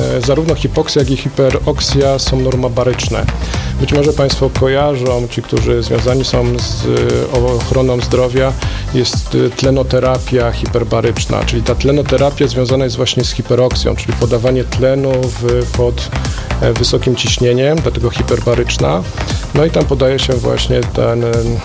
zarówno hipoksja, jak i hiperoksja są normobaryczne. Być może Państwo kojarzą, ci, którzy związani są z ochroną zdrowia, jest tlenoterapia hiperbaryczna, czyli ta tlenoterapia związana jest właśnie z hiperoksją, czyli podawanie tlenu pod wysokim ciśnieniem, dlatego hiperbaryczna. No i tam podaje się właśnie ten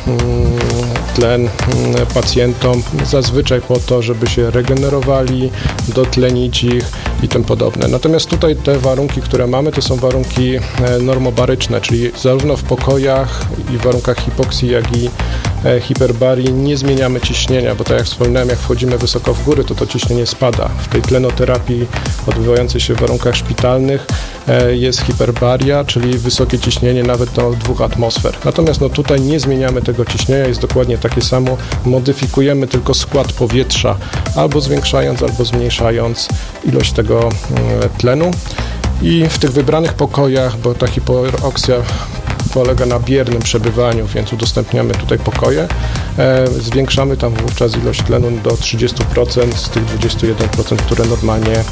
tlen pacjentom zazwyczaj po to, żeby się regenerowali, dotlenić ich i tym podobne. Natomiast tutaj te warunki, które mamy, to są warunki normobaryczne, czyli zarówno w pokojach i w warunkach hipoksji, jak i hiperbarii nie zmieniamy ciśnienia, bo tak jak wspominałem, jak wchodzimy wysoko w góry, to ciśnienie spada. W tej tlenoterapii odbywającej się w warunkach szpitalnych jest hiperbaria, czyli wysokie ciśnienie nawet do 2 atmosfer. Natomiast tutaj nie zmieniamy tego ciśnienia, jest dokładnie takie samo, modyfikujemy tylko skład powietrza, albo zwiększając, albo zmniejszając ilość tego tlenu. I w tych wybranych pokojach, bo ta hiperoksja polega na biernym przebywaniu, więc udostępniamy tutaj pokoje. Zwiększamy tam wówczas ilość tlenu do 30% z tych 21%, które normalnie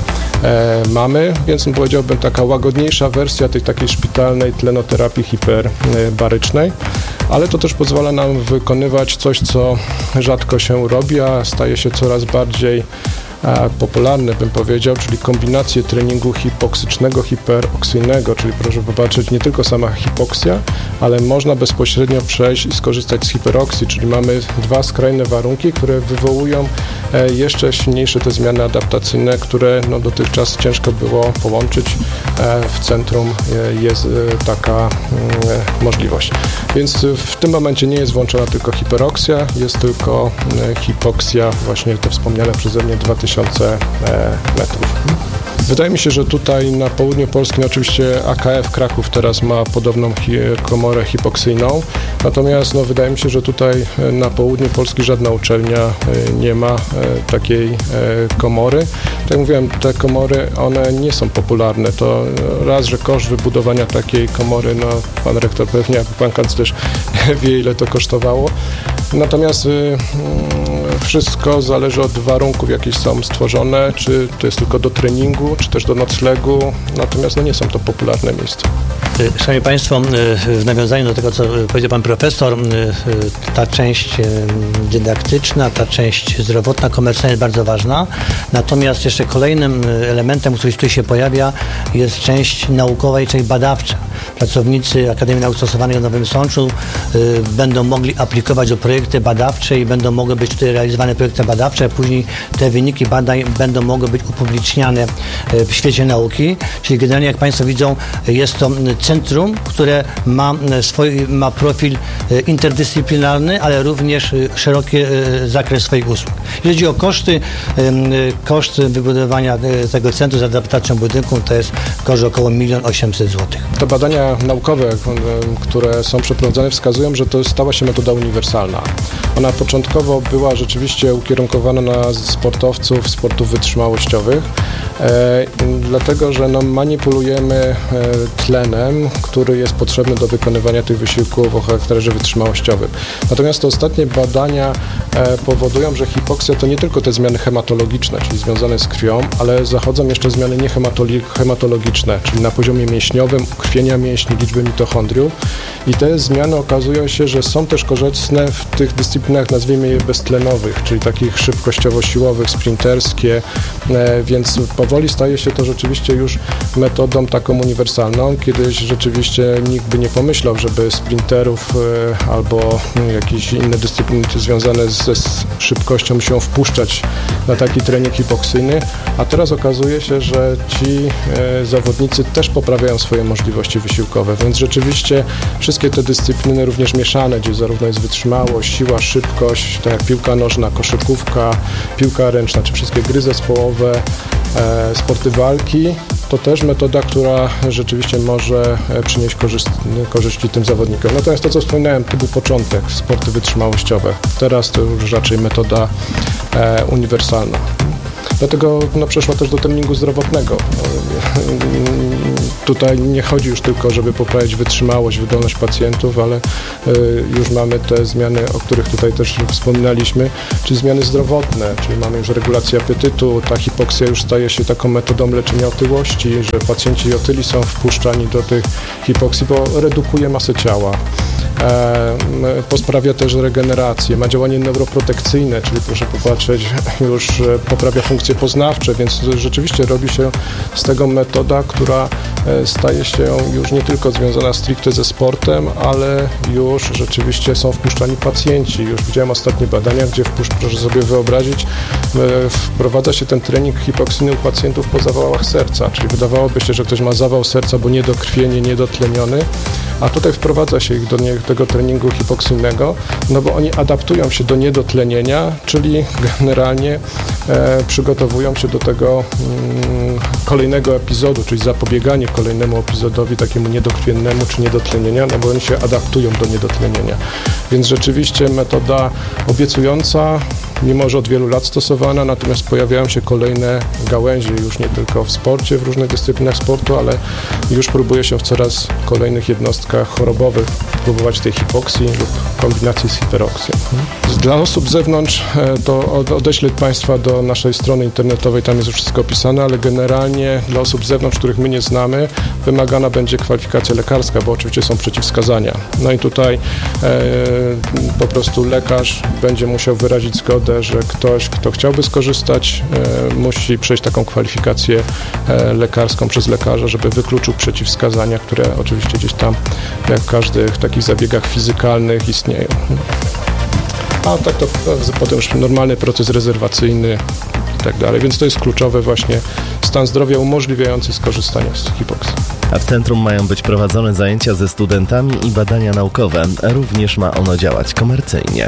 mamy, więc powiedziałbym taka łagodniejsza wersja tej takiej szpitalnej tlenoterapii hiperbarycznej, ale to też pozwala nam wykonywać coś, co rzadko się robi, a staje się coraz bardziej popularny, bym powiedział, czyli kombinację treningu hipoksycznego, hiperoksyjnego, czyli proszę popatrzeć, nie tylko sama hipoksja, ale można bezpośrednio przejść i skorzystać z hiperoksji, czyli mamy 2 skrajne warunki, które wywołują jeszcze silniejsze te zmiany adaptacyjne, które dotychczas ciężko było połączyć. W centrum jest taka możliwość. Więc w tym momencie nie jest włączona tylko hiperoksja, jest tylko hipoksja, właśnie te wspomniane przeze mnie 2000 metrów. Wydaje mi się, że tutaj na południu Polski, oczywiście AKF Kraków teraz ma podobną komorę hipoksyjną, natomiast wydaje mi się, że tutaj na południu Polski żadna uczelnia nie ma takiej komory. Tak jak mówiłem, te komory, one nie są popularne. To raz, że koszt wybudowania takiej komory, pan rektor pewnie, jak pan kanclerz wie, ile to kosztowało. Natomiast wszystko zależy od warunków, jakie są stworzone, czy to jest tylko do treningu, czy też do noclegu, natomiast nie są to popularne miejsca. Szanowni Państwo, w nawiązaniu do tego, co powiedział Pan Profesor, ta część dydaktyczna, ta część zdrowotna, komercyjna jest bardzo ważna, natomiast jeszcze kolejnym elementem, który tu się pojawia, jest część naukowa i część badawcza. Pracownicy Akademii Nauk Stosowanych w Nowym Sączu będą mogli aplikować o projekty badawcze i będą mogły być tutaj realizowane projekty badawcze, a później te wyniki badań będą mogły być upubliczniane w świecie nauki. Czyli generalnie, jak Państwo widzą, jest to centrum, które ma profil interdyscyplinarny, ale również szeroki zakres swoich usług. Jeżeli chodzi o koszty, koszt wybudowania tego centrum z adaptacją budynku to jest koszt około 1 800 000 zł. Te badania naukowe, które są przeprowadzane, wskazują, że to stała się metoda uniwersalna. Ona początkowo była rzeczywiście ukierunkowana na sportowców, sportów wytrzymałościowych, dlatego, że manipulujemy tlenem, który jest potrzebny do wykonywania tych wysiłków o charakterze wytrzymałościowym. Natomiast te ostatnie badania powodują, że hipoksja to nie tylko te zmiany hematologiczne, czyli związane z krwią, ale zachodzą jeszcze zmiany niehematologiczne, czyli na poziomie mięśniowym, ukrwienia mięśni, liczby mitochondriów. I te zmiany okazują się, że są też korzystne w tych dyscyplinach, nazwijmy je beztlenowych, czyli takich szybkościowo-siłowych, sprinterskie, więc powoli staje się to rzeczywiście już metodą taką uniwersalną. Kiedyś rzeczywiście nikt by nie pomyślał, żeby sprinterów albo jakieś inne dyscypliny związane ze szybkością się wpuszczać na taki trening hipoksyjny, a teraz okazuje się, że ci zawodnicy też poprawiają swoje możliwości wysiłkowe, więc rzeczywiście wszystkie te dyscypliny również mieszane, gdzie zarówno jest wytrzymałość, siła, szybkość, tak jak piłka nożna, koszykówka, piłka ręczna, czy wszystkie gry zespołowe, sporty walki, to też metoda, która rzeczywiście może przynieść korzyści tym zawodnikom. Natomiast to, co wspominałem, to był początek, sporty wytrzymałościowe. Teraz to już raczej metoda uniwersalna. Dlatego przeszła też do treningu zdrowotnego. Tutaj nie chodzi już tylko, żeby poprawić wytrzymałość, wydolność pacjentów, ale już mamy te zmiany, o których tutaj też wspominaliśmy, czyli zmiany zdrowotne, czyli mamy już regulację apetytu, ta hipoksja już staje się taką metodą leczenia otyłości, że pacjenci otyli są wpuszczani do tych hipoksji, bo redukuje masę ciała. Posprawia też regenerację, ma działanie neuroprotekcyjne, czyli proszę popatrzeć, już poprawia funkcje poznawcze, więc rzeczywiście robi się z tego metoda, która staje się już nie tylko związana stricte ze sportem, ale już rzeczywiście są wpuszczani pacjenci. Już widziałem ostatnie badania, gdzie proszę sobie wyobrazić, wprowadza się ten trening hipoksyjny u pacjentów po zawałach serca, czyli wydawałoby się, że ktoś ma zawał serca, bo niedokrwienie, niedotleniony, a tutaj wprowadza się ich do tego treningu hipoksyjnego, no bo oni adaptują się do niedotlenienia, czyli generalnie przygotowują się do tego kolejnego epizodu, czyli zapobieganie kolejnemu epizodowi takiemu niedokrwiennemu czy niedotlenienia, no bo oni się adaptują do niedotlenienia. Więc rzeczywiście metoda obiecująca, mimo że od wielu lat stosowana, natomiast pojawiają się kolejne gałęzie już nie tylko w sporcie, w różnych dyscyplinach sportu, ale już próbuje się w coraz kolejnych jednostkach chorobowych próbować tej hipoksji lub kombinacji z hiperoksją. Dla osób z zewnątrz to odeślę Państwa do naszej strony internetowej, tam jest już wszystko opisane, ale generalnie dla osób z zewnątrz, których my nie znamy, wymagana będzie kwalifikacja lekarska, bo oczywiście są przeciwwskazania. No i tutaj po prostu lekarz będzie musiał wyrazić zgodę, że ktoś, kto chciałby skorzystać, musi przejść taką kwalifikację lekarską przez lekarza, żeby wykluczył przeciwwskazania, które oczywiście gdzieś tam, jak w każdych takich zabiegach fizykalnych, istnieją. A tak to potem już normalny proces rezerwacyjny i tak dalej, więc to jest kluczowy właśnie stan zdrowia umożliwiający skorzystanie z hipoksji. A w centrum mają być prowadzone zajęcia ze studentami i badania naukowe. Również ma ono działać komercyjnie.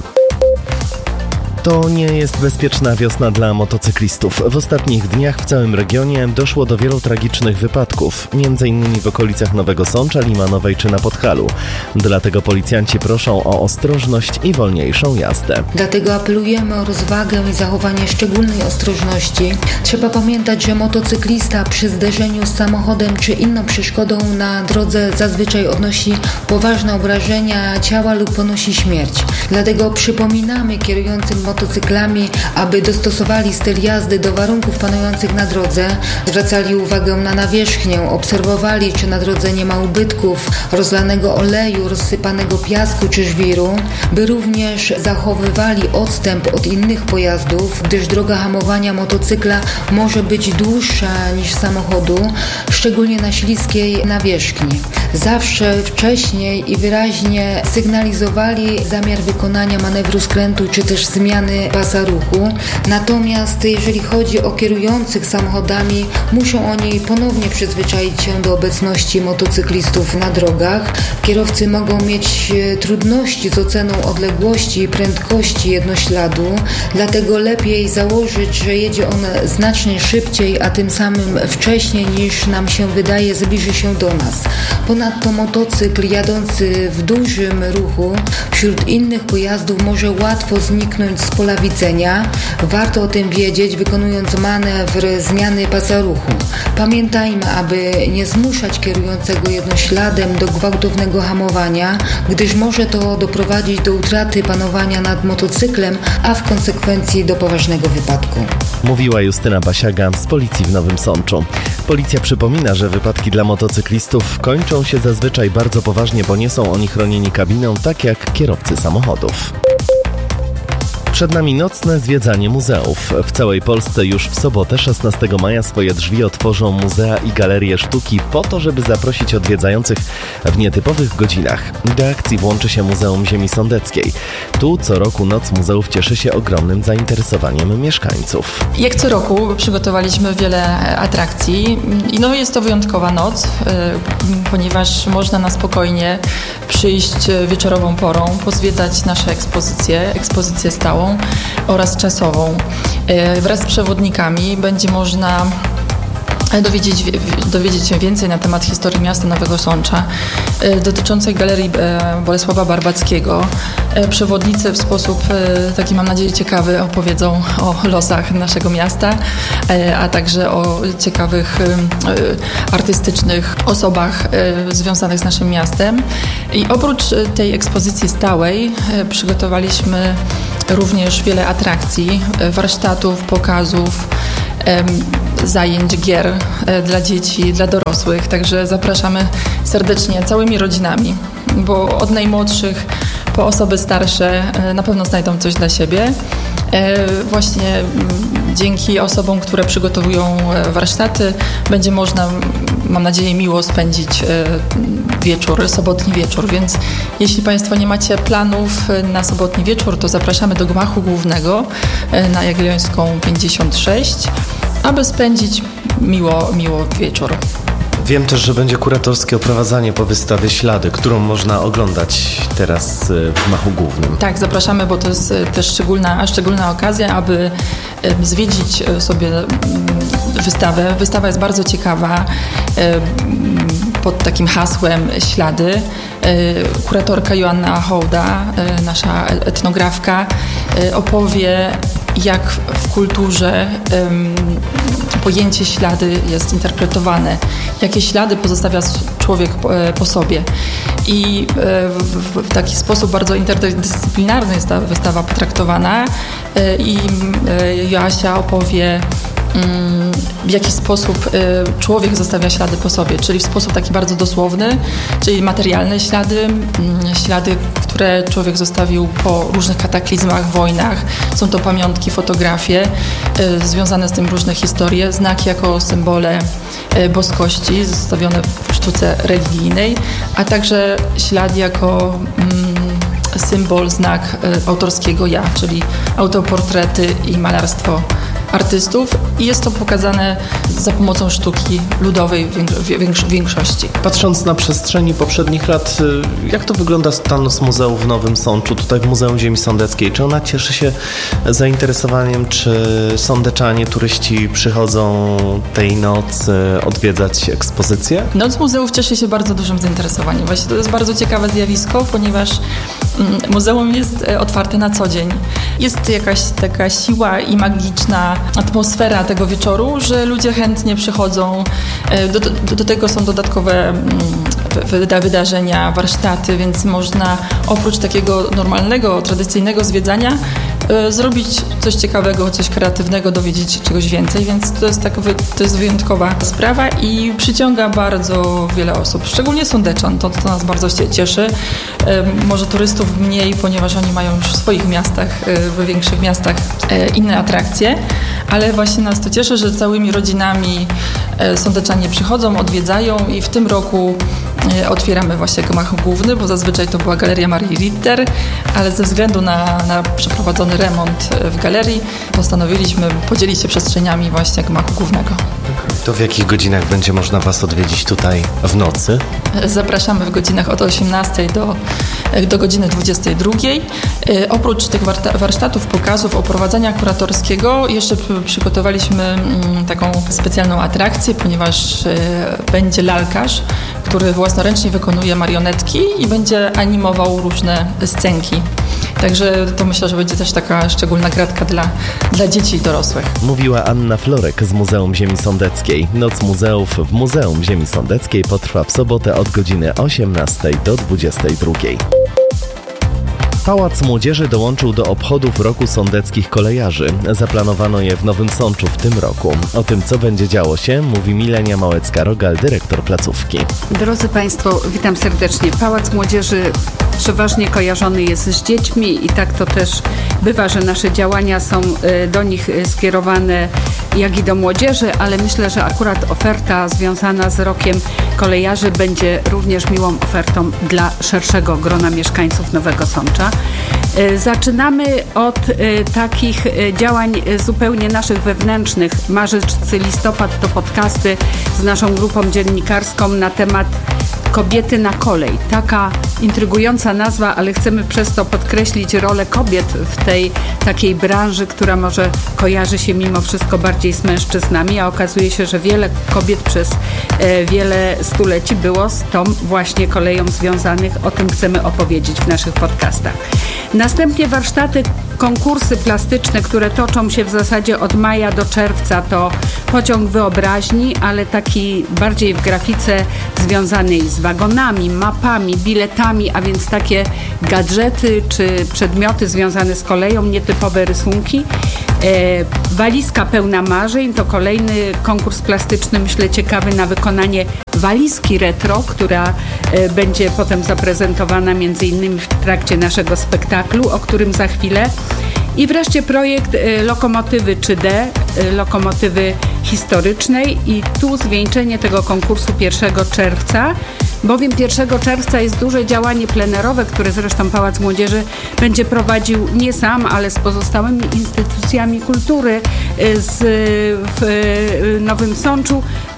To nie jest bezpieczna wiosna dla motocyklistów. W ostatnich dniach w całym regionie doszło do wielu tragicznych wypadków, m.in. w okolicach Nowego Sącza, Limanowej czy na Podhalu. Dlatego policjanci proszą o ostrożność i wolniejszą jazdę. Dlatego apelujemy o rozwagę i zachowanie szczególnej ostrożności. Trzeba pamiętać, że motocyklista przy zderzeniu z samochodem czy inną przeszkodą na drodze zazwyczaj odnosi poważne obrażenia ciała lub ponosi śmierć. Dlatego przypominamy kierującym motocyklami, aby dostosowali styl jazdy do warunków panujących na drodze, zwracali uwagę na nawierzchnię, obserwowali, czy na drodze nie ma ubytków, rozlanego oleju, rozsypanego piasku czy żwiru, by również zachowywali odstęp od innych pojazdów, gdyż droga hamowania motocykla może być dłuższa niż samochodu, szczególnie na śliskiej nawierzchni. Zawsze wcześniej i wyraźnie sygnalizowali zamiar wykonania manewru skrętu czy też zmiany pasa ruchu. Natomiast jeżeli chodzi o kierujących samochodami, muszą oni ponownie przyzwyczaić się do obecności motocyklistów na drogach. Kierowcy mogą mieć trudności z oceną odległości i prędkości jednośladu, dlatego lepiej założyć, że jedzie on znacznie szybciej, a tym samym wcześniej niż nam się wydaje zbliży się do nas. Ponadto motocykl jadący w dużym ruchu wśród innych pojazdów może łatwo zniknąć z pola widzenia. Warto o tym wiedzieć, wykonując manewr zmiany pasa ruchu. Pamiętajmy, aby nie zmuszać kierującego jednośladem do gwałtownego hamowania, gdyż może to doprowadzić do utraty panowania nad motocyklem, a w konsekwencji do poważnego wypadku. Mówiła Justyna Basiaga z Policji w Nowym Sączu. Policja przypomina, że wypadki dla motocyklistów kończą się zazwyczaj bardzo poważnie, bo nie są oni chronieni kabiną, tak jak kierowcy samochodów. Przed nami nocne zwiedzanie muzeów. W całej Polsce już w sobotę 16 maja swoje drzwi otworzą muzea i galerie sztuki po to, żeby zaprosić odwiedzających w nietypowych godzinach. Do akcji włączy się Muzeum Ziemi Sądeckiej. Tu co roku Noc Muzeów cieszy się ogromnym zainteresowaniem mieszkańców. Jak co roku przygotowaliśmy wiele atrakcji i jest to wyjątkowa noc, ponieważ można na spokojnie przyjść wieczorową porą, pozwiedzać nasze ekspozycję stałą oraz czasową. Wraz z przewodnikami będzie można dowiedzieć się więcej na temat historii miasta Nowego Sącza, dotyczącej Galerii Bolesława Barbackiego. Przewodnicy w sposób taki, mam nadzieję, ciekawy opowiedzą o losach naszego miasta, a także o ciekawych artystycznych osobach związanych z naszym miastem. I oprócz tej ekspozycji stałej przygotowaliśmy również wiele atrakcji, warsztatów, pokazów, zajęć, gier dla dzieci, dla dorosłych. Także zapraszamy serdecznie całymi rodzinami, bo od najmłodszych po osoby starsze na pewno znajdą coś dla siebie. Właśnie dzięki osobom, które przygotowują warsztaty, będzie można, mam nadzieję, miło spędzić wieczór, sobotni wieczór. Więc jeśli Państwo nie macie planów na sobotni wieczór, to zapraszamy do gmachu głównego na Jagiellońską 56, aby spędzić miło wieczór. Wiem też, że będzie kuratorskie oprowadzanie po wystawie Ślady, którą można oglądać teraz w gmachu głównym. Tak, zapraszamy, bo to jest też szczególna okazja, aby zwiedzić sobie wystawę. Wystawa jest bardzo ciekawa, pod takim hasłem Ślady. Kuratorka Joanna Hołda, nasza etnografka, opowie, jak w kulturze pojęcie ślady jest interpretowane, jakie ślady pozostawia człowiek po sobie. I w taki sposób bardzo interdyscyplinarny jest ta wystawa potraktowana i Joasia opowie, w jaki sposób człowiek zostawia ślady po sobie, czyli w sposób taki bardzo dosłowny, czyli materialne ślady, które człowiek zostawił po różnych kataklizmach, wojnach. Są to pamiątki, fotografie, związane z tym różne historie, znaki jako symbole boskości zostawione w sztuce religijnej, a także ślad jako symbol, znak autorskiego ja, czyli autoportrety i malarstwo artystów, i jest to pokazane za pomocą sztuki ludowej w większości. Patrząc na przestrzeni poprzednich lat, jak to wygląda status muzeum w Nowym Sączu, tutaj w Muzeum Ziemi Sądeckiej? Czy ona cieszy się zainteresowaniem, czy sądeczanie, turyści przychodzą tej nocy odwiedzać ekspozycję? Noc Muzeów cieszy się bardzo dużym zainteresowaniem. Właśnie to jest bardzo ciekawe zjawisko, ponieważ muzeum jest otwarte na co dzień. Jest jakaś taka siła i magiczna atmosfera tego wieczoru, że ludzie chętnie przychodzą. Do tego są dodatkowe wydarzenia, warsztaty, więc można oprócz takiego normalnego, tradycyjnego zwiedzania zrobić coś ciekawego, coś kreatywnego, dowiedzieć się czegoś więcej, więc to jest wyjątkowa sprawa i przyciąga bardzo wiele osób, szczególnie sądeczan, to nas bardzo cieszy. Może turystów mniej, ponieważ oni mają już w swoich miastach, w większych miastach inne atrakcje, ale właśnie nas to cieszy, że całymi rodzinami sądeczanie przychodzą, odwiedzają i w tym roku otwieramy właśnie gmach główny, bo zazwyczaj to była Galeria Marii Ritter, ale ze względu na przeprowadzony remont w galerii postanowiliśmy podzielić się przestrzeniami właśnie gmachu głównego. To w jakich godzinach będzie można Was odwiedzić tutaj w nocy? Zapraszamy w godzinach od 18 do godziny 22. Oprócz tych warsztatów, pokazów, oprowadzania kuratorskiego jeszcze przygotowaliśmy taką specjalną atrakcję, ponieważ będzie lalkarz, który własnoręcznie wykonuje marionetki i będzie animował różne scenki. Także to myślę, że będzie też taka szczególna gratka dla dzieci i dorosłych. Mówiła Anna Florek z Muzeum Ziemi Sądeckiej. Noc Muzeów w Muzeum Ziemi Sądeckiej potrwa w sobotę od godziny 18 do 22. Pałac Młodzieży dołączył do obchodów Roku Sądeckich Kolejarzy. Zaplanowano je w Nowym Sączu w tym roku. O tym, co będzie działo się, mówi Milenia Małecka-Rogal, dyrektor placówki. Drodzy Państwo, witam serdecznie. Pałac Młodzieży przeważnie kojarzony jest z dziećmi i tak to też bywa, że nasze działania są do nich skierowane, jak i do młodzieży, ale myślę, że akurat oferta związana z Rokiem Kolejarzy będzie również miłą ofertą dla szerszego grona mieszkańców Nowego Sącza. Zaczynamy od takich działań zupełnie naszych wewnętrznych. Marzec, listopad to podcasty z naszą grupą dziennikarską na temat Kobiety na kolej. Taka intrygująca nazwa, ale chcemy przez to podkreślić rolę kobiet w tej takiej branży, która może kojarzy się mimo wszystko bardziej z mężczyznami, a okazuje się, że wiele kobiet przez wiele stuleci było z tą właśnie koleją związanych. O tym chcemy opowiedzieć w naszych podcastach. Następnie warsztaty, konkursy plastyczne, które toczą się w zasadzie od maja do czerwca, to pociąg wyobraźni, ale taki bardziej w grafice związanej z wagonami, mapami, biletami, a więc takie gadżety czy przedmioty związane z koleją, nietypowe rysunki. Walizka pełna marzeń to kolejny konkurs plastyczny, myślę ciekawy na wykonanie walizki retro, która będzie potem zaprezentowana między innymi w trakcie naszego spektaklu, o którym za chwilę. I wreszcie projekt lokomotywy 3D, lokomotywy historycznej i tu zwieńczenie tego konkursu 1 czerwca, bowiem 1 czerwca jest duże działanie plenerowe, które zresztą Pałac Młodzieży będzie prowadził nie sam, ale z pozostałymi instytucjami kultury w Nowym Sączu.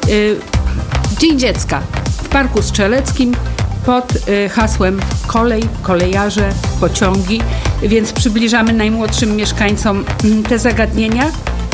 Dzień Dziecka w Parku Strzeleckim pod hasłem kolej, kolejarze, pociągi, więc przybliżamy najmłodszym mieszkańcom te zagadnienia.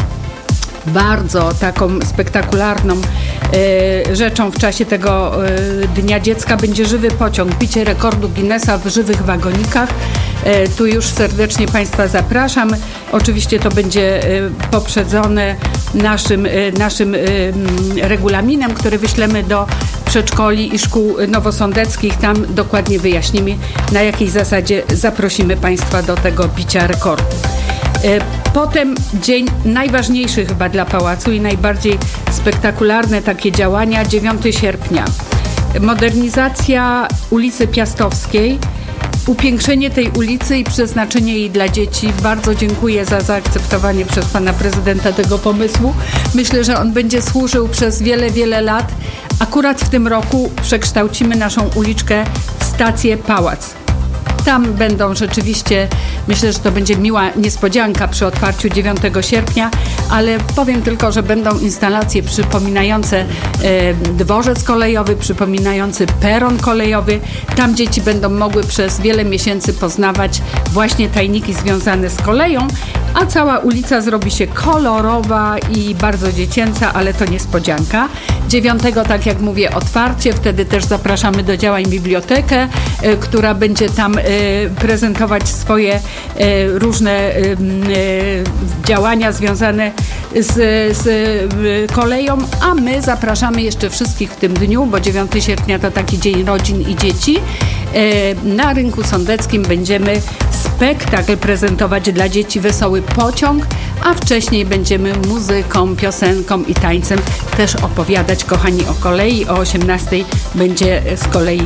Bardzo taką spektakularną rzeczą w czasie tego Dnia Dziecka będzie żywy pociąg, bicie rekordu Guinnessa w żywych wagonikach. Tu już serdecznie Państwa zapraszam. Oczywiście to będzie poprzedzone naszym regulaminem, który wyślemy do przedszkoli i szkół nowosądeckich. Tam dokładnie wyjaśnimy, na jakiej zasadzie zaprosimy Państwa do tego bicia rekordu. Potem dzień najważniejszy chyba dla Pałacu i najbardziej spektakularne takie działania, 9 sierpnia. Modernizacja ulicy Piastowskiej, upiększenie tej ulicy i przeznaczenie jej dla dzieci. Bardzo dziękuję za zaakceptowanie przez pana prezydenta tego pomysłu. Myślę, że on będzie służył przez wiele, wiele lat. Akurat w tym roku przekształcimy naszą uliczkę w stację Pałac. Tam będą rzeczywiście, myślę, że to będzie miła niespodzianka przy otwarciu 9 sierpnia, ale powiem tylko, że będą instalacje przypominające dworzec kolejowy, przypominający peron kolejowy. Tam dzieci będą mogły przez wiele miesięcy poznawać właśnie tajniki związane z koleją, a cała ulica zrobi się kolorowa i bardzo dziecięca, ale to niespodzianka. 9, tak jak mówię, otwarcie, wtedy też zapraszamy do działań bibliotekę, która będzie tam prezentować swoje różne działania związane z koleją, a my zapraszamy jeszcze wszystkich w tym dniu, bo 9 sierpnia to taki dzień rodzin i dzieci. Na Rynku Sądeckim będziemy spektakl prezentować dla dzieci Wesoły Pociąg, a wcześniej będziemy muzyką, piosenką i tańcem też opowiadać, kochani, o kolei. O 18:00 będzie z kolei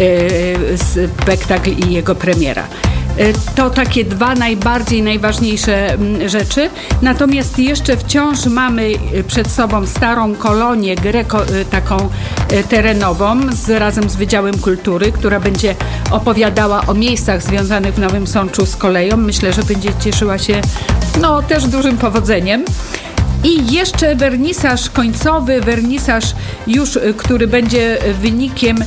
spektakl i jego premiera. To takie dwa najważniejsze rzeczy. Natomiast jeszcze wciąż mamy przed sobą starą kolonię taką terenową razem z Wydziałem Kultury, która będzie opowiadała o miejscach związanych w Nowym Sączu z koleją. Myślę, że będzie cieszyła się też dużym powodzeniem. I jeszcze wernisaż końcowy, już, który będzie wynikiem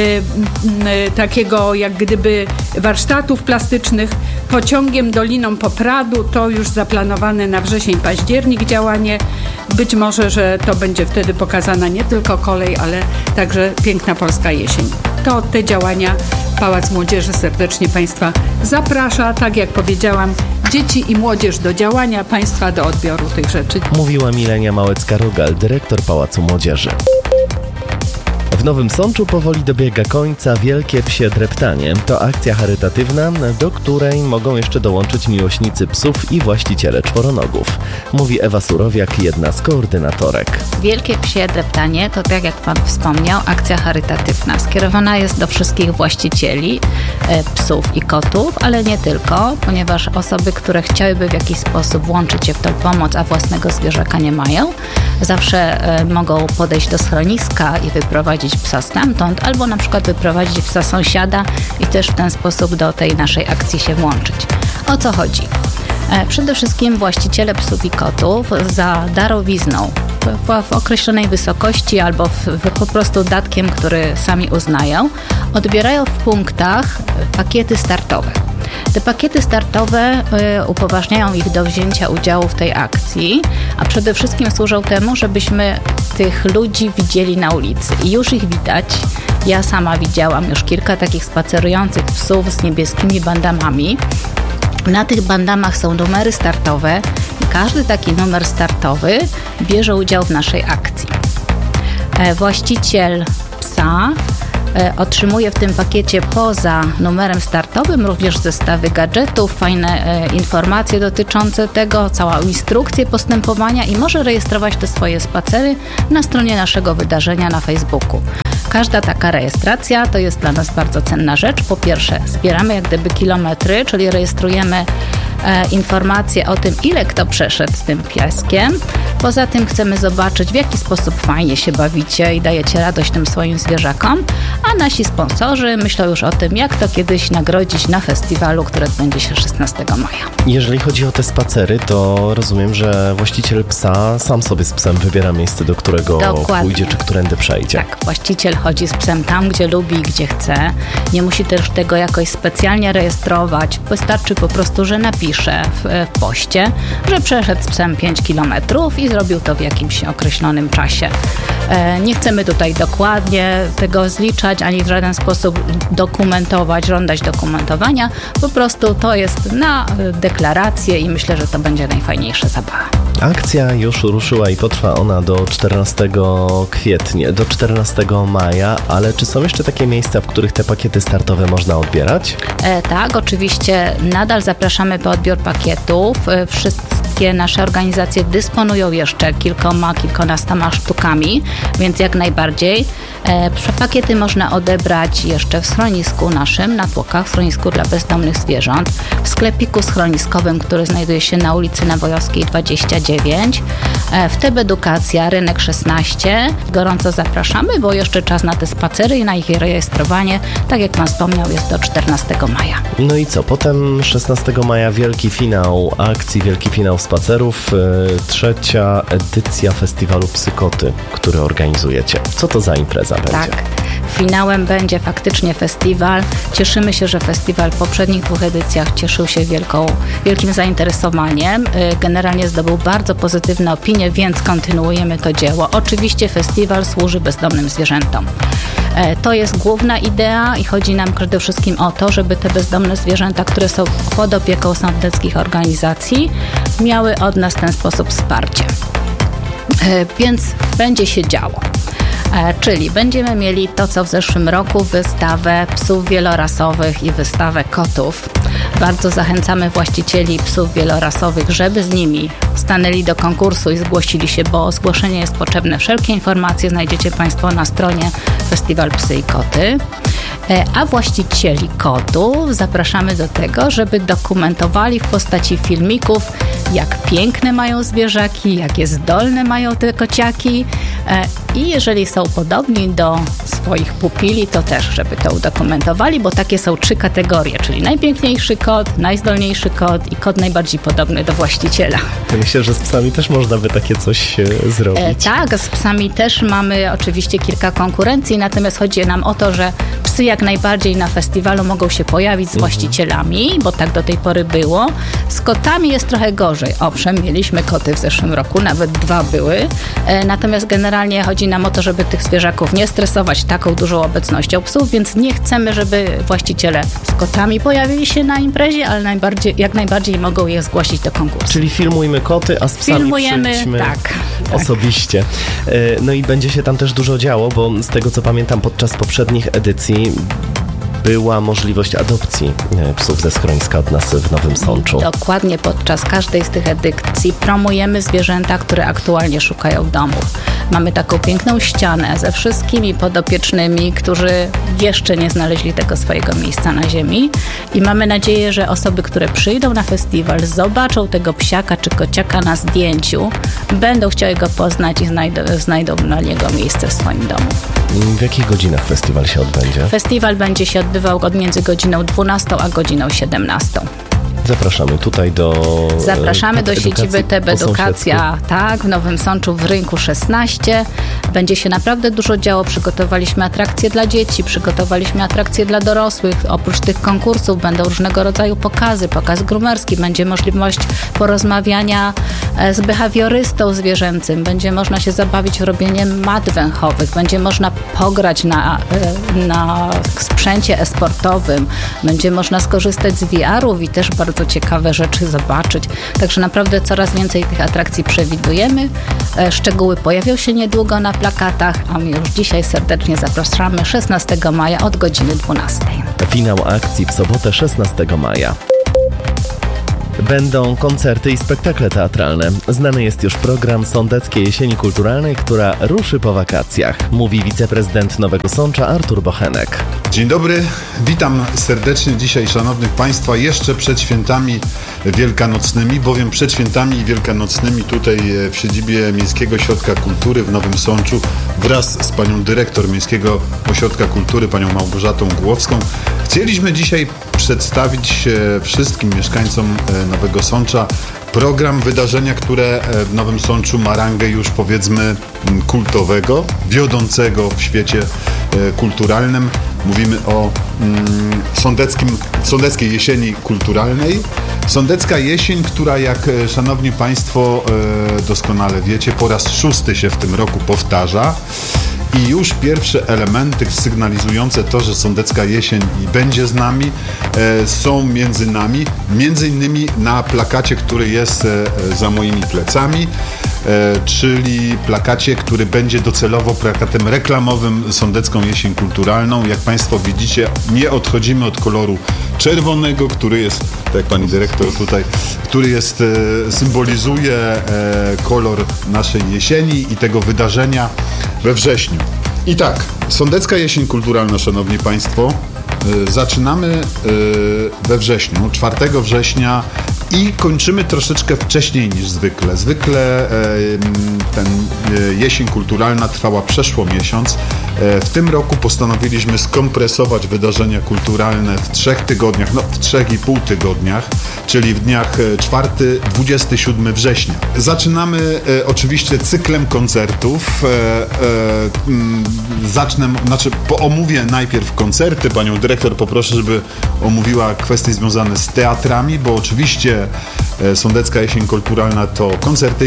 takiego jak gdyby warsztatów plastycznych pociągiem Doliną Popradu. To już zaplanowane na wrzesień-październik działanie. Być może, że to będzie wtedy pokazana nie tylko kolej, ale także piękna polska jesień. To te działania Pałac Młodzieży serdecznie Państwa zaprasza. Tak jak powiedziałam, dzieci i młodzież do działania, Państwa do odbioru tych rzeczy. Mówiła Milenia Małecka-Rogal, dyrektor Pałacu Młodzieży. W Nowym Sączu powoli dobiega końca Wielkie Psie Dreptanie. To akcja charytatywna, do której mogą jeszcze dołączyć miłośnicy psów i właściciele czworonogów. Mówi Ewa Surowiak, jedna z koordynatorek. Wielkie Psie Dreptanie to, tak jak Pan wspomniał, akcja charytatywna. Skierowana jest do wszystkich właścicieli psów i kotów, ale nie tylko, ponieważ osoby, które chciałyby w jakiś sposób włączyć się w tę pomoc, a własnego zwierzaka nie mają, zawsze mogą podejść do schroniska i wyprowadzić psa stamtąd, albo na przykład wyprowadzić psa sąsiada i też w ten sposób do tej naszej akcji się włączyć. O co chodzi? Przede wszystkim właściciele psów i kotów za darowizną w określonej wysokości albo po prostu datkiem, który sami uznają, odbierają w punktach pakiety startowe. Te pakiety startowe upoważniają ich do wzięcia udziału w tej akcji, a przede wszystkim służą temu, żebyśmy tych ludzi widzieli na ulicy. I już ich widać. Ja sama widziałam już kilka takich spacerujących psów z niebieskimi bandamami. Na tych bandamach są numery startowe i każdy taki numer startowy bierze udział w naszej akcji. Właściciel psa otrzymuje w tym pakiecie poza numerem startowym również zestawy gadżetów, fajne informacje dotyczące tego, całą instrukcję postępowania i może rejestrować te swoje spacery na stronie naszego wydarzenia na Facebooku. Każda taka rejestracja to jest dla nas bardzo cenna rzecz. Po pierwsze, zbieramy jak gdyby kilometry, czyli rejestrujemy informacje o tym, ile kto przeszedł z tym pieskiem. Poza tym chcemy zobaczyć, w jaki sposób fajnie się bawicie i dajecie radość tym swoim zwierzakom, a nasi sponsorzy myślą już o tym, jak to kiedyś nagrodzić na festiwalu, który odbędzie się 16 maja. Jeżeli chodzi o te spacery, to rozumiem, że właściciel psa sam sobie z psem wybiera miejsce, do którego pójdzie, czy którędy przejdzie. Tak, właściciel chodzi z psem tam, gdzie lubi i gdzie chce. Nie musi też tego jakoś specjalnie rejestrować. Wystarczy po prostu, że napisze w poście, że przeszedł z psem 5 km i zrobił to w jakimś określonym czasie. Nie chcemy tutaj dokładnie tego zliczać, ani w żaden sposób dokumentować, żądać dokumentowania. Po prostu to jest na deklarację i myślę, że to będzie najfajniejsza zabawa. Akcja już ruszyła i potrwa ona do 14 kwietnia, do 14 maja, ale czy są jeszcze takie miejsca, w których te pakiety startowe można odbierać? Tak, oczywiście nadal zapraszamy po odbiór pakietów. Wszystkie nasze organizacje dysponują jeszcze kilkunastoma sztukami, więc jak najbardziej. Pakiety można odebrać jeszcze w schronisku naszym na Tłokach, w schronisku dla bezdomnych zwierząt, w sklepiku schroniskowym, który znajduje się na ulicy Nawojowskiej 29, w TEB Edukacja, Rynek 16. Gorąco zapraszamy, bo jeszcze czas na te spacery i na ich rejestrowanie, tak jak Pan wspomniał, jest do 14 maja. No i co? Potem 16 maja wielki finał akcji, wielki finał spacerów, 3. edycja festiwalu Psykoty, który organizujecie. Co to za impreza będzie? Tak. Finałem będzie faktycznie festiwal. Cieszymy się, że festiwal w poprzednich 2 edycjach cieszył się wielkim zainteresowaniem. Generalnie zdobył bardzo pozytywne opinie, więc kontynuujemy to dzieło. Oczywiście festiwal służy bezdomnym zwierzętom. To jest główna idea i chodzi nam przede wszystkim o to, żeby te bezdomne zwierzęta, które są pod opieką sądeckich organizacji, miały od nas w ten sposób wsparcie. Więc będzie się działo. Czyli będziemy mieli to, co w zeszłym roku, wystawę psów wielorasowych i wystawę kotów. Bardzo zachęcamy właścicieli psów wielorasowych, żeby z nimi stanęli do konkursu i zgłosili się, bo o zgłoszenie jest potrzebne. Wszelkie informacje znajdziecie Państwo na stronie Festiwal Psy i Koty. A właścicieli kotów zapraszamy do tego, żeby dokumentowali w postaci filmików, jak piękne mają zwierzaki, jakie zdolne mają te kociaki i jeżeli są podobni do swoich pupili, to też, żeby to udokumentowali, bo takie są 3 kategorie, czyli najpiękniejszy kot, najzdolniejszy kot i kot najbardziej podobny do właściciela. Myślę, że z psami też można by takie coś zrobić. Tak, z psami też mamy oczywiście kilka konkurencji, natomiast chodzi nam o to, że psy jak najbardziej na festiwalu mogą się pojawić z właścicielami, bo tak do tej pory było. Z kotami jest trochę gorzej. Owszem, mieliśmy koty w zeszłym roku, nawet 2 były, natomiast generalnie chodzi nam o to, żeby tych zwierzaków nie stresować taką dużą obecnością psów, więc nie chcemy, żeby właściciele z kotami pojawili się na imprezie, ale jak najbardziej mogą je zgłosić do konkursu. Czyli filmujmy koty, a z psami przyjdźmy tak. osobiście. No i będzie się tam też dużo działo, bo z tego co pamiętam podczas poprzednich edycji była możliwość adopcji psów ze schroniska od nas w Nowym Sączu. Dokładnie, podczas każdej z tych edycji promujemy zwierzęta, które aktualnie szukają domów. Mamy taką piękną ścianę ze wszystkimi podopiecznymi, którzy jeszcze nie znaleźli tego swojego miejsca na ziemi i mamy nadzieję, że osoby, które przyjdą na festiwal, zobaczą tego psiaka czy kociaka na zdjęciu, będą chciały go poznać i znajdą dla niego miejsce w swoim domu. W jakich godzinach festiwal się odbędzie? Festiwal będzie się odbywał między godziną 12 a godziną 17. Zapraszamy tutaj Zapraszamy do siedziby TEB Edukacja, tak, w Nowym Sączu w Rynku 16. Będzie się naprawdę dużo działo. Przygotowaliśmy atrakcje dla dzieci, przygotowaliśmy atrakcje dla dorosłych. Oprócz tych konkursów będą różnego rodzaju pokazy, pokaz grumerski, będzie możliwość porozmawiania z behawiorystą zwierzęcym, będzie można się zabawić robieniem mat węchowych, będzie można pograć na sprzęcie e-sportowym, będzie można skorzystać z VR-ów i też bardzo ciekawe rzeczy zobaczyć. Także naprawdę coraz więcej tych atrakcji przewidujemy. Szczegóły pojawią się niedługo na plakatach, a my już dzisiaj serdecznie zapraszamy 16 maja od godziny 12. Finał akcji w sobotę 16 maja. Będą koncerty i spektakle teatralne. Znany jest już program Sądeckiej Jesieni Kulturalnej, która ruszy po wakacjach, mówi wiceprezydent Nowego Sącza Artur Bochenek. Dzień dobry, witam serdecznie dzisiaj szanownych Państwa jeszcze przed świętami wielkanocnymi, bowiem przed świętami wielkanocnymi tutaj w siedzibie Miejskiego Ośrodka Kultury w Nowym Sączu wraz z panią dyrektor Miejskiego Ośrodka Kultury, panią Małgorzatą Głowską, chcieliśmy dzisiaj przedstawić wszystkim mieszkańcom Nowego Sącza program, wydarzenia, które w Nowym Sączu ma rangę już powiedzmy kultowego, wiodącego w świecie kulturalnym. Mówimy o Sądeckiej Jesieni Kulturalnej. Sądecka Jesień, która jak szanowni Państwo doskonale wiecie, po raz 6. się w tym roku powtarza. I już pierwsze elementy sygnalizujące to, że Sądecka Jesień będzie z nami, są między nami, między innymi na plakacie, który jest za moimi plecami, czyli plakacie, który będzie docelowo plakatem reklamowym Sądecką Jesień Kulturalną. Jak Państwo widzicie, nie odchodzimy od koloru czerwonego, który jest, tak jak pani dyrektor tutaj, który jest, symbolizuje kolor naszej jesieni i tego wydarzenia we wrześniu. I tak, Sądecka Jesień Kulturalna, szanowni Państwo, zaczynamy we wrześniu, 4 września i kończymy troszeczkę wcześniej niż zwykle. Zwykle ten jesień kulturalna trwała przeszło miesiąc. W tym roku postanowiliśmy skompresować wydarzenia kulturalne w 3 tygodniach, w 3,5 tygodniach, czyli w dniach 4-27 września. Zaczynamy oczywiście cyklem koncertów. Omówię najpierw koncerty. Panią dyrektor poproszę, żeby omówiła kwestie związane z teatrami, bo oczywiście Sądecka Jesień Kulturalna to koncerty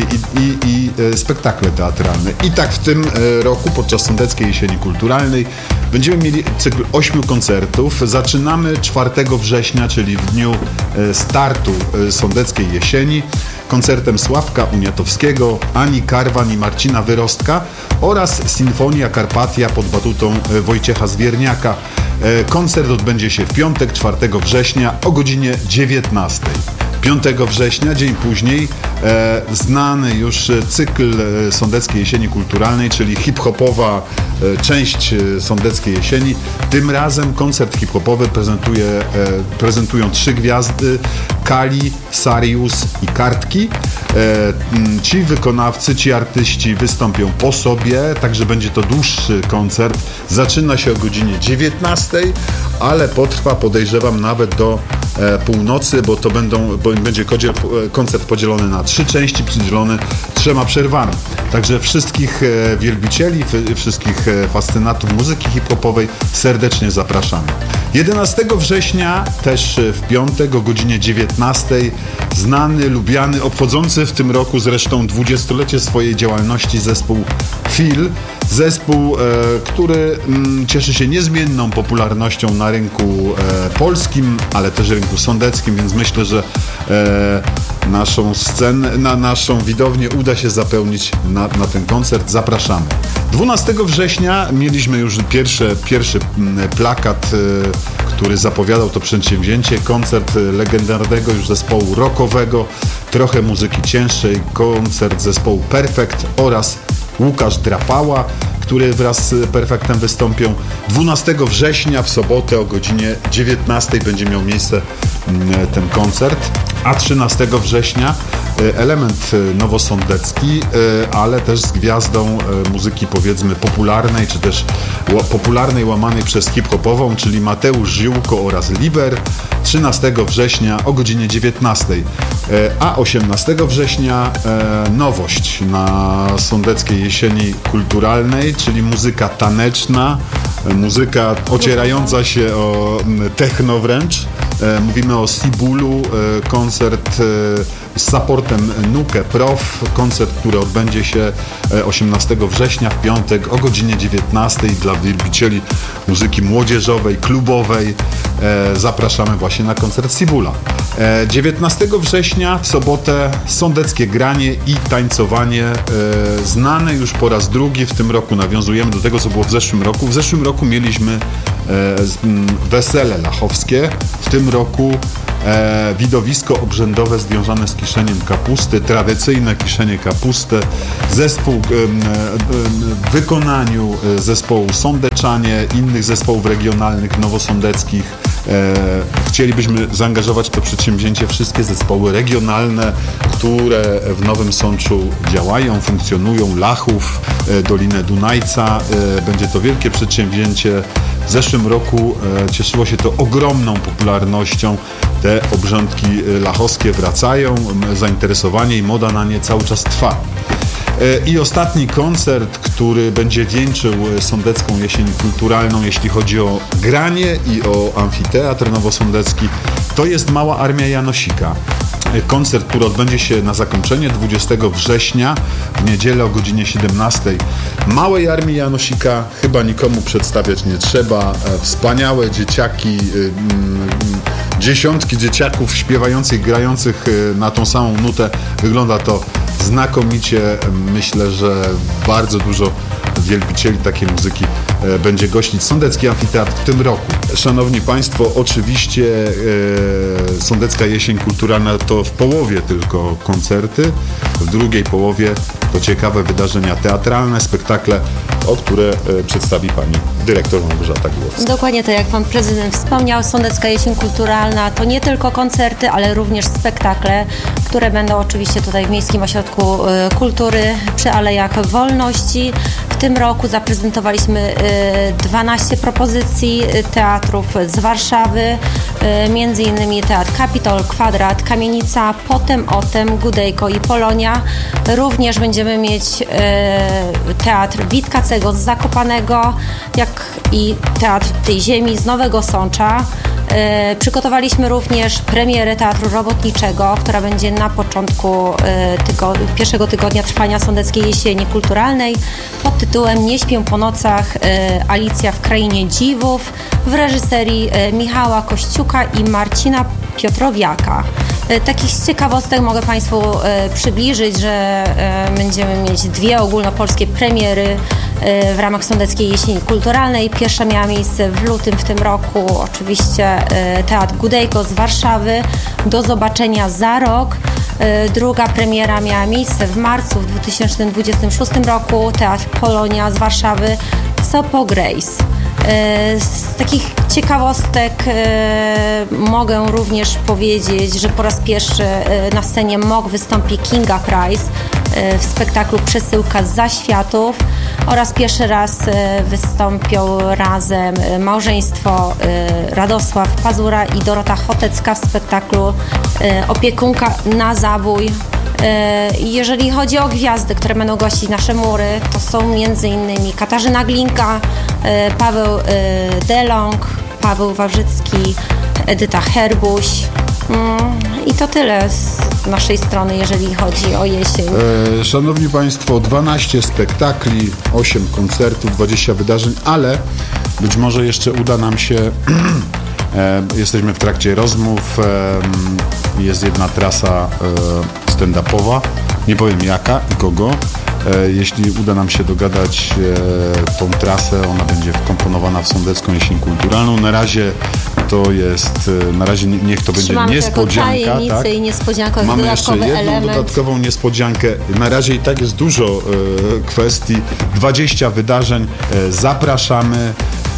i spektakle teatralne. I tak w tym roku podczas Sądeckiej Jesieni Kulturalnej będziemy mieli cykl 8 koncertów. Zaczynamy 4 września, czyli w dniu startu Sądeckiej Jesieni, koncertem Sławka Uniatowskiego, Ani Karwan i Marcina Wyrostka oraz Sinfonia Karpatia pod batutą Wojciecha Zwierniaka. Koncert odbędzie się w piątek, 4 września o godzinie 19. 5 września, dzień później, znany już cykl Sądeckiej Jesieni Kulturalnej, czyli hip-hopowa część Sądeckiej Jesieni. Tym razem koncert hip-hopowy prezentują 3 gwiazdy: Kali, Sarius i Kartki. Ci wykonawcy, ci artyści wystąpią po sobie, także będzie to dłuższy koncert. Zaczyna się o godzinie 19, ale potrwa, podejrzewam, nawet do północy, bo będzie koncert podzielony na 3 części, przydzielony 3 przerwami. Także wszystkich wielbicieli, wszystkich fascynatów muzyki hip-hopowej serdecznie zapraszamy. 11 września, też w piątek o godzinie 19, znany, lubiany, obchodzący w tym roku zresztą 20-lecie swojej działalności zespół Feel. Zespół, który cieszy się niezmienną popularnością na rynku polskim, ale też rynku sądeckim, więc myślę, że naszą scenę, naszą widownię uda się zapełnić na ten koncert. Zapraszamy. 12 września mieliśmy już pierwszy plakat, który zapowiadał to przedsięwzięcie. Koncert legendarnego już zespołu rockowego, trochę muzyki cięższej, koncert zespołu Perfekt oraz Łukasz Drapała, który wraz z Perfektem wystąpią. 12 września w sobotę o godzinie 19 będzie miał miejsce ten koncert, a 13 września element nowosądecki, ale też z gwiazdą muzyki powiedzmy popularnej, czy też popularnej łamanej przez hip-hopową, czyli Mateusz Ziółko oraz Liber 13 września o godzinie 19. A 18 września nowość na Sądeckiej Jesieni Kulturalnej, czyli muzyka taneczna, muzyka ocierająca się o techno wręcz. Mówimy o Sibulu, koncert z supportem Nuke Prof, koncert, który odbędzie się 18 września w piątek o godzinie 19 dla wielbicieli muzyki młodzieżowej, klubowej. Zapraszamy właśnie na koncert Sibula. 19 września w sobotę sądeckie granie i tańcowanie, znane już po raz drugi w tym roku. Nawiązujemy do tego, co było w zeszłym roku. W zeszłym roku mieliśmy wesele lachowskie, w tym roku widowisko obrzędowe związane z kiszeniem kapusty, tradycyjne kiszenie kapusty, zespół w wykonaniu zespołu Sądeczanie, innych zespołów regionalnych, nowosądeckich. Chcielibyśmy zaangażować w to przedsięwzięcie wszystkie zespoły regionalne, które w Nowym Sączu działają, funkcjonują, Lachów, Dolinę Dunajca. Będzie to wielkie przedsięwzięcie. W zeszłym roku cieszyło się to ogromną popularnością. Te obrządki lachowskie wracają, zainteresowanie i moda na nie cały czas trwa. I ostatni koncert, który będzie wieńczył Sądecką Jesień Kulturalną, jeśli chodzi o granie i o amfiteatr nowosądecki, to jest Mała Armia Janosika. Koncert, który odbędzie się na zakończenie 20 września w niedzielę o godzinie 17. Małej Armii Janosika chyba nikomu przedstawiać nie trzeba. Wspaniałe dzieciaki, dziesiątki dzieciaków śpiewających, grających na tą samą nutę. Wygląda to znakomicie. Myślę, że bardzo dużo wielbicieli takiej muzyki będzie gościć Sądecki Amfiteatr w tym roku. Szanowni Państwo, oczywiście Sądecka Jesień Kulturalna to w połowie tylko koncerty, w drugiej połowie to ciekawe wydarzenia teatralne, spektakle, o które przedstawi Pani Dyrektor Małgorzata Głowska. Dokładnie tak jak Pan Prezydent wspomniał, Sądecka Jesień Kulturalna to nie tylko koncerty, ale również spektakle, które będą oczywiście tutaj w Miejskim Ośrodku Kultury przy Alejach Wolności. W tym roku zaprezentowaliśmy 12 propozycji teatrów z Warszawy, między innymi Teatr Kapitol, Kwadrat, Kamienica, potem Otem, Gudejko i Polonia. Również będziemy mieć Teatr Witkacego z Zakopanego, jak i Teatr tej Ziemi z Nowego Sącza. Przygotowaliśmy również premierę Teatru Robotniczego, która będzie na początku pierwszego tygodnia trwania Sądeckiej Jesieni Kulturalnej pod tytułem Nie śpię po nocach, Alicja w Krainie Dziwów w reżyserii Michała Kościuka i Marcina Piotrowiaka. Takich ciekawostek mogę Państwu przybliżyć, że będziemy mieć 2 ogólnopolskie premiery w ramach Sądeckiej Jesieni Kulturalnej. Pierwsza miała miejsce w lutym w tym roku, oczywiście Teatr Gudejko z Warszawy, Do zobaczenia za rok. Druga premiera miała miejsce w marcu w 2026 roku, Teatr Polonia z Warszawy, Sopo Grace. Z takich ciekawostek mogę również powiedzieć, że po raz pierwszy na scenie MOK wystąpi Kinga Price w spektaklu Przesyłka z Zaświatów oraz pierwszy raz wystąpią razem małżeństwo Radosław Pazura i Dorota Chotecka w spektaklu Opiekunka na zabój. Jeżeli chodzi o gwiazdy, które będą gościć nasze mury, to są m.in. Katarzyna Glinka, Paweł Delong, Paweł Wawrzycki, Edyta Herbuś. I to tyle z naszej strony, jeżeli chodzi o jesień. Szanowni Państwo, 12 spektakli, 8 koncertów, 20 wydarzeń, ale być może jeszcze uda nam się, jesteśmy w trakcie rozmów, jest jedna trasa stand-upowa, nie powiem jaka i kogo. Jeśli uda nam się dogadać tą trasę, ona będzie wkomponowana w Sądecką Jesień Kulturalną. Na razie to jest, niech to będzie niespodzianka. Tak? I niespodzianka, mamy jeszcze jedną dodatkową niespodziankę. Na razie i tak jest dużo kwestii, 20 wydarzeń. Zapraszamy.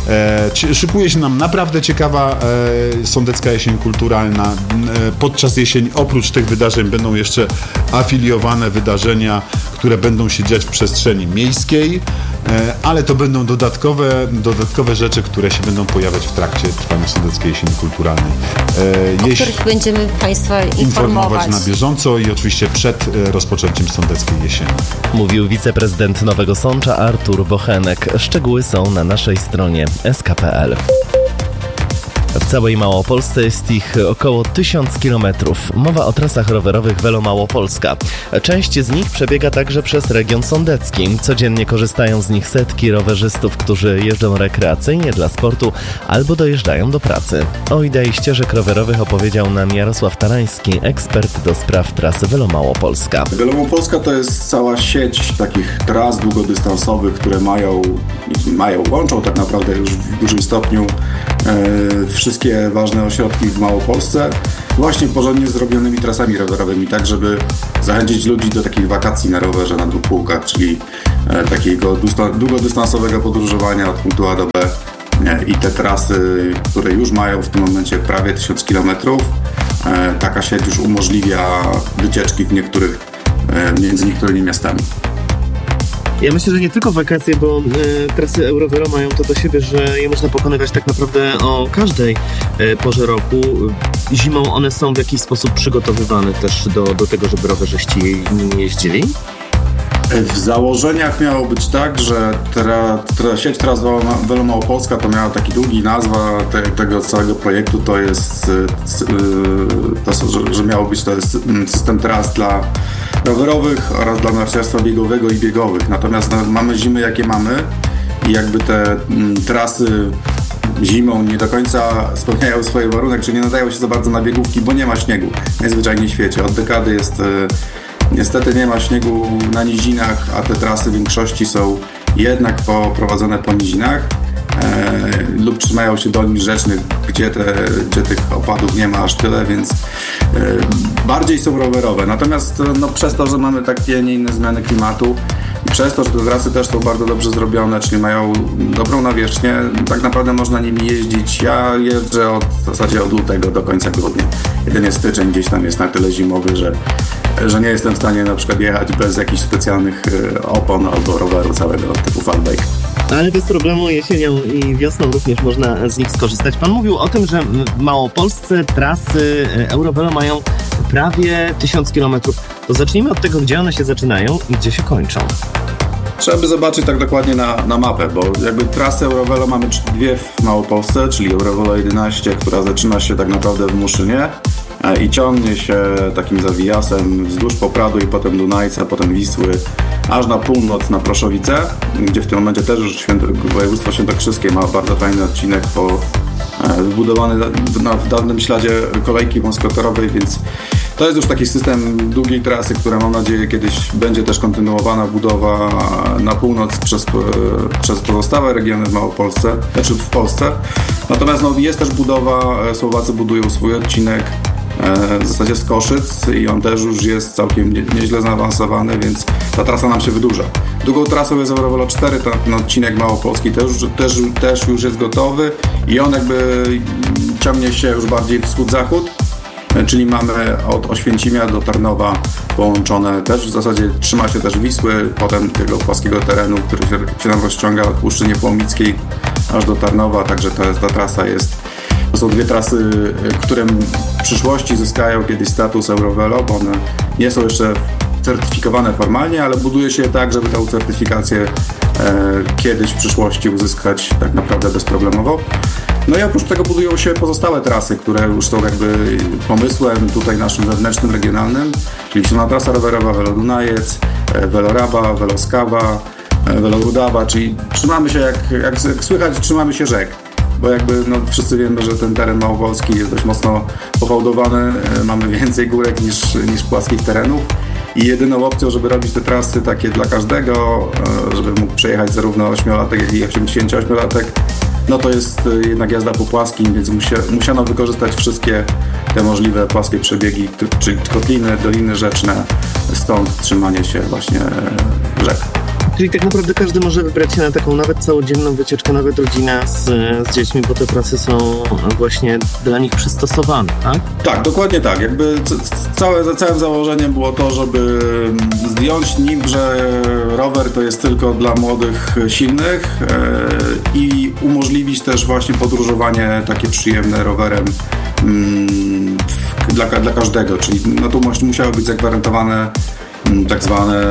Szykuje się nam naprawdę ciekawa Sądecka Jesień Kulturalna. Podczas jesieni oprócz tych wydarzeń będą jeszcze afiliowane wydarzenia, które będą się dziać w przestrzeni miejskiej, ale to będą dodatkowe rzeczy, które się będą pojawiać w trakcie trwania Sądeckiej Jesieni Kulturalnej. O których będziemy Państwa informować na bieżąco i oczywiście przed rozpoczęciem Sądeckiej Jesieni. Mówił wiceprezydent Nowego Sącza Artur Bochenek. Szczegóły są na naszej stronie sk.pl. W całej Małopolsce jest ich około 1000 km. Mowa o trasach rowerowych Velo Małopolska. Część z nich przebiega także przez region sądecki. Codziennie korzystają z nich setki rowerzystów, którzy jeżdżą rekreacyjnie dla sportu albo dojeżdżają do pracy. O idei ścieżek rowerowych opowiedział nam Jarosław Tarański, ekspert do spraw trasy Velo Małopolska. Velo Małopolska to jest cała sieć takich tras długodystansowych, które łączą tak naprawdę już w dużym stopniu wszystkie ważne ośrodki w Małopolsce właśnie porządnie zrobionymi trasami rowerowymi, tak żeby zachęcić ludzi do takich wakacji na rowerze, na dwóch kółkach, czyli takiego długodystansowego podróżowania od punktu A do B. I te trasy, które już mają w tym momencie prawie 1000 km, taka sieć już umożliwia wycieczki między niektórymi miastami. Ja myślę, że nie tylko wakacje, bo trasy Eurovelo mają to do siebie, że je można pokonywać tak naprawdę o każdej porze roku. Zimą one są w jakiś sposób przygotowywane też do tego, żeby rowerzyści nimi jeździli? W założeniach miało być tak, że sieć tras Velo Małopolska to miała taki długi nazwa tego całego projektu, to jest, że miało być to jest system tras dla rowerowych oraz dla narciarstwa biegowego i biegowych. Natomiast mamy zimy jakie mamy i jakby te trasy zimą nie do końca spełniają swoje warunek, czy nie nadają się za bardzo na biegówki, bo nie ma śniegu najzwyczajniej w świecie. Od dekady niestety nie ma śniegu na nizinach, a te trasy w większości są jednak prowadzone po nizinach lub trzymają się dolin rzecznych, gdzie tych opadów nie ma aż tyle, więc bardziej są rowerowe. Natomiast przez to, że mamy takie, nie inne zmiany klimatu i przez to, że te trasy też są bardzo dobrze zrobione, czyli mają dobrą nawierzchnię, tak naprawdę można nimi jeździć. Ja jeżdżę w zasadzie od lutego do końca grudnia. Jedynie styczeń gdzieś tam jest na tyle zimowy, że nie jestem w stanie na przykład jechać bez jakichś specjalnych opon albo roweru całego typu fatbike. Ale bez problemu jesienią i wiosną również można z nich skorzystać. Pan mówił o tym, że w Małopolsce trasy Eurovelo mają prawie 1000 km. To zacznijmy od tego, gdzie one się zaczynają i gdzie się kończą. Trzeba by zobaczyć tak dokładnie na mapę, bo jakby trasę Eurovelo mamy dwie w Małopolsce, czyli Eurovelo 11, która zaczyna się tak naprawdę w Muszynie i ciągnie się takim zawijasem wzdłuż Popradu i potem Dunajca, potem Wisły, aż na północ na Proszowice, gdzie w tym momencie też już województwo świętokrzyskie ma bardzo fajny odcinek wybudowany w dawnym śladzie kolejki wąskotorowej, więc to jest już taki system długiej trasy, która mam nadzieję kiedyś będzie też kontynuowana budowa na północ przez pozostałe regiony w Małopolsce, znaczy w Polsce. Natomiast jest też budowa, Słowacy budują swój odcinek w zasadzie z Koszyc i on też już jest całkiem nieźle zaawansowany, więc ta trasa nam się wydłuża. Drugą trasą jest Eurovelo 4, ten odcinek małopolski też już jest gotowy i on jakby ciągnie się już bardziej wschód-zachód, czyli mamy od Oświęcimia do Tarnowa połączone też, w zasadzie trzyma się też Wisły, potem tego płaskiego terenu, który się nam rozciąga od Puszczy Niepołomickiej aż do Tarnowa, także ta trasa jest. To są dwie trasy, które w przyszłości zyskają kiedyś status Eurovelo, bo one nie są jeszcze certyfikowane formalnie, ale buduje się tak, żeby tę certyfikację kiedyś w przyszłości uzyskać tak naprawdę bezproblemowo. No i oprócz tego budują się pozostałe trasy, które już są jakby pomysłem tutaj naszym wewnętrznym, regionalnym, czyli silna trasa rowerowa Velo Dunajec, Velo Raba, Velo Skawa, Velo Rudawa, czyli trzymamy się, jak słychać, trzymamy się rzek. Bo jakby wszyscy wiemy, że ten teren małopolski jest dość mocno pofałdowany, mamy więcej górek niż płaskich terenów i jedyną opcją, żeby robić te trasy takie dla każdego, żeby mógł przejechać zarówno 8-latek, jak i 88-latek, no to jest jednak jazda po płaskim, więc musiano wykorzystać wszystkie te możliwe płaskie przebiegi, czy kotliny, doliny rzeczne, stąd trzymanie się właśnie rzek. Czyli tak naprawdę każdy może wybrać się na taką nawet całodzienną wycieczkę, nawet rodzina z dziećmi, bo te trasy są właśnie dla nich przystosowane, tak? Tak, dokładnie tak. Jakby całym założeniem było to, żeby zdjąć nim, że rower to jest tylko dla młodych, silnych i umożliwić też właśnie podróżowanie takie przyjemne rowerem dla każdego, czyli no tu musiały być zagwarantowane tak zwane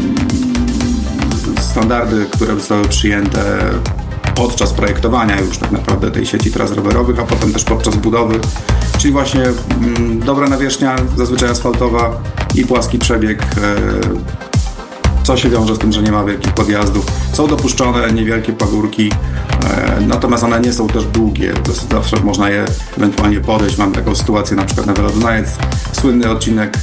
standardy, które zostały przyjęte podczas projektowania już tak naprawdę tej sieci tras rowerowych, a potem też podczas budowy, czyli właśnie dobra nawierzchnia, zazwyczaj asfaltowa i płaski przebieg, co się wiąże z tym, że nie ma wielkich podjazdów. Są dopuszczone niewielkie pagórki, natomiast one nie są też długie, zawsze można je ewentualnie podejść. Mam taką sytuację na przykład na Velo Dunajec, słynny odcinek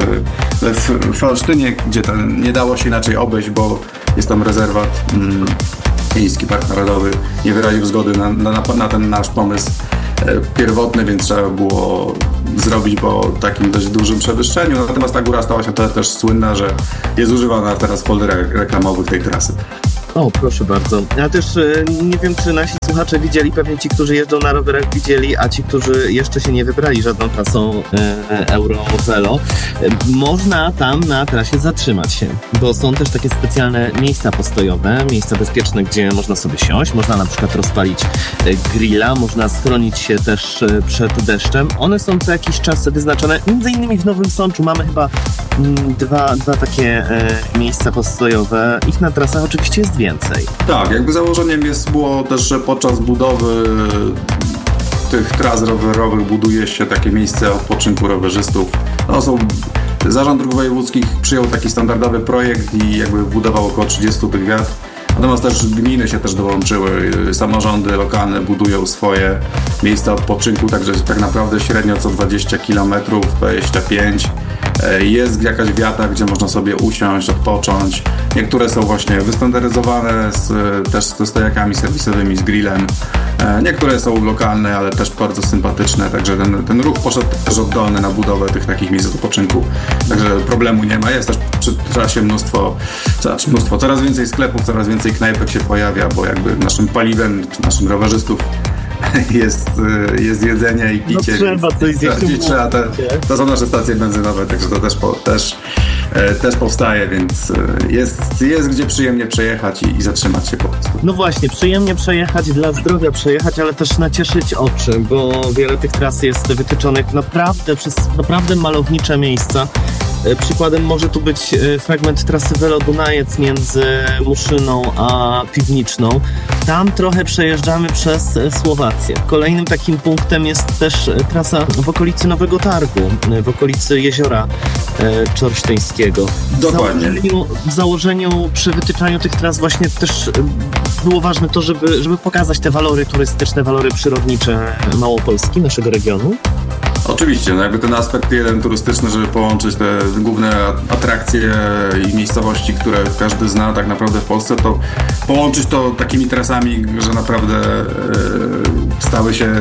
w Olsztynie, gdzie nie dało się inaczej obejść, bo jest tam rezerwat miejski, park narodowy, nie wyraził zgody na ten nasz pomysł pierwotny, więc trzeba było zrobić po takim dość dużym przewyższeniu. Natomiast ta góra stała się też słynna, że jest używana teraz w folderach reklamowych tej trasy. O, proszę bardzo. Ja też nie wiem, czy nasi słuchacze widzieli, pewnie ci, którzy jeżdżą na rowerach widzieli, a ci, którzy jeszcze się nie wybrali żadną trasą Eurovelo, można tam na trasie zatrzymać się, bo są też takie specjalne miejsca postojowe, miejsca bezpieczne, gdzie można sobie siąść, można na przykład rozpalić grilla, można schronić się też przed deszczem. One są co jakiś czas wyznaczone, między innymi w Nowym Sączu mamy chyba dwa takie miejsca postojowe. Ich na trasach oczywiście jest więcej. Tak, jakby założeniem było też, że podczas budowy tych tras rowerowych buduje się takie miejsce odpoczynku rowerzystów. Zarząd Dróg Wojewódzkich przyjął taki standardowy projekt i jakby budował około 30 tych wiat. Natomiast też gminy się też dołączyły, samorządy lokalne budują swoje miejsca odpoczynku, także tak naprawdę średnio co 20 km, 25 jest jakaś wiata, gdzie można sobie usiąść, odpocząć. Niektóre są właśnie wystandaryzowane też ze stojakami serwisowymi, z grillem. Niektóre są lokalne, ale też bardzo sympatyczne, także ten ruch poszedł też oddolny na budowę tych takich miejsc odpoczynku. Także problemu nie ma. Jest też przy trasie coraz więcej sklepów, coraz więcej knajpek się pojawia, bo jakby naszym paliwem, czy naszym rowerzystów jest jedzenie i picie. Trzeba coś zjeść. To są nasze stacje benzynowe, także to też powstaje, więc jest gdzie przyjemnie przejechać i zatrzymać się po prostu. No właśnie, przyjemnie przejechać, dla zdrowia przejechać, ale też nacieszyć oczy, bo wiele tych tras jest wytyczonych przez naprawdę malownicze miejsca. Przykładem może tu być fragment trasy Velo Dunajec między Muszyną a Piwniczną. Tam trochę przejeżdżamy przez Słowację. Kolejnym takim punktem jest też trasa w okolicy Nowego Targu, w okolicy jeziora Czorsztyńskiego. Dokładnie. W założeniu przy wytyczaniu tych tras właśnie też było ważne to, żeby pokazać te walory turystyczne, walory przyrodnicze Małopolski, naszego regionu. Oczywiście, jakby ten aspekt jeden turystyczny, żeby połączyć te główne atrakcje i miejscowości, które każdy zna tak naprawdę w Polsce, to połączyć to takimi trasami, że naprawdę stały się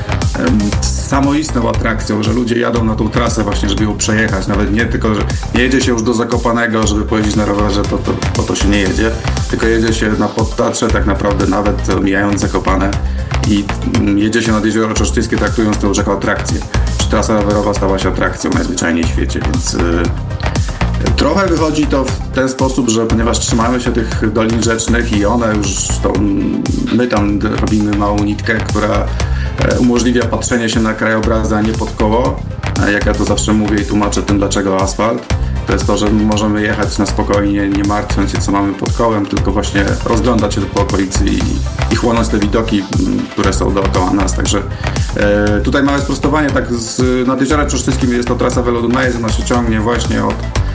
samoistną atrakcją, że ludzie jadą na tą trasę właśnie, żeby ją przejechać. Nawet nie tylko, że nie jedzie się już do Zakopanego, żeby pojeździć na rowerze, po to się nie jedzie, tylko jedzie się na Podtatrze, tak naprawdę nawet mijając Zakopane i jedzie się nad Jezioro Czorsztyńskie, traktując to już jako atrakcję. Trasa rowerowa stała się atrakcją najzwyczajniej w świecie, więc trochę wychodzi to w ten sposób, że ponieważ trzymamy się tych dolin rzecznych i one już my tam robimy małą nitkę, która umożliwia patrzenie się na krajobrazy, a nie pod koło. Jak ja to zawsze mówię i tłumaczę tym, dlaczego asfalt. To jest to, że możemy jechać na spokojnie, nie martwiąc się, co mamy pod kołem, tylko właśnie rozglądać się po okolicy i chłonąć te widoki, które są dookoła nas. Także tutaj małe sprostowanie, tak nad Jeziorem Czorsztyńskim jest to trasa Velo Dunajec, ona się ciągnie właśnie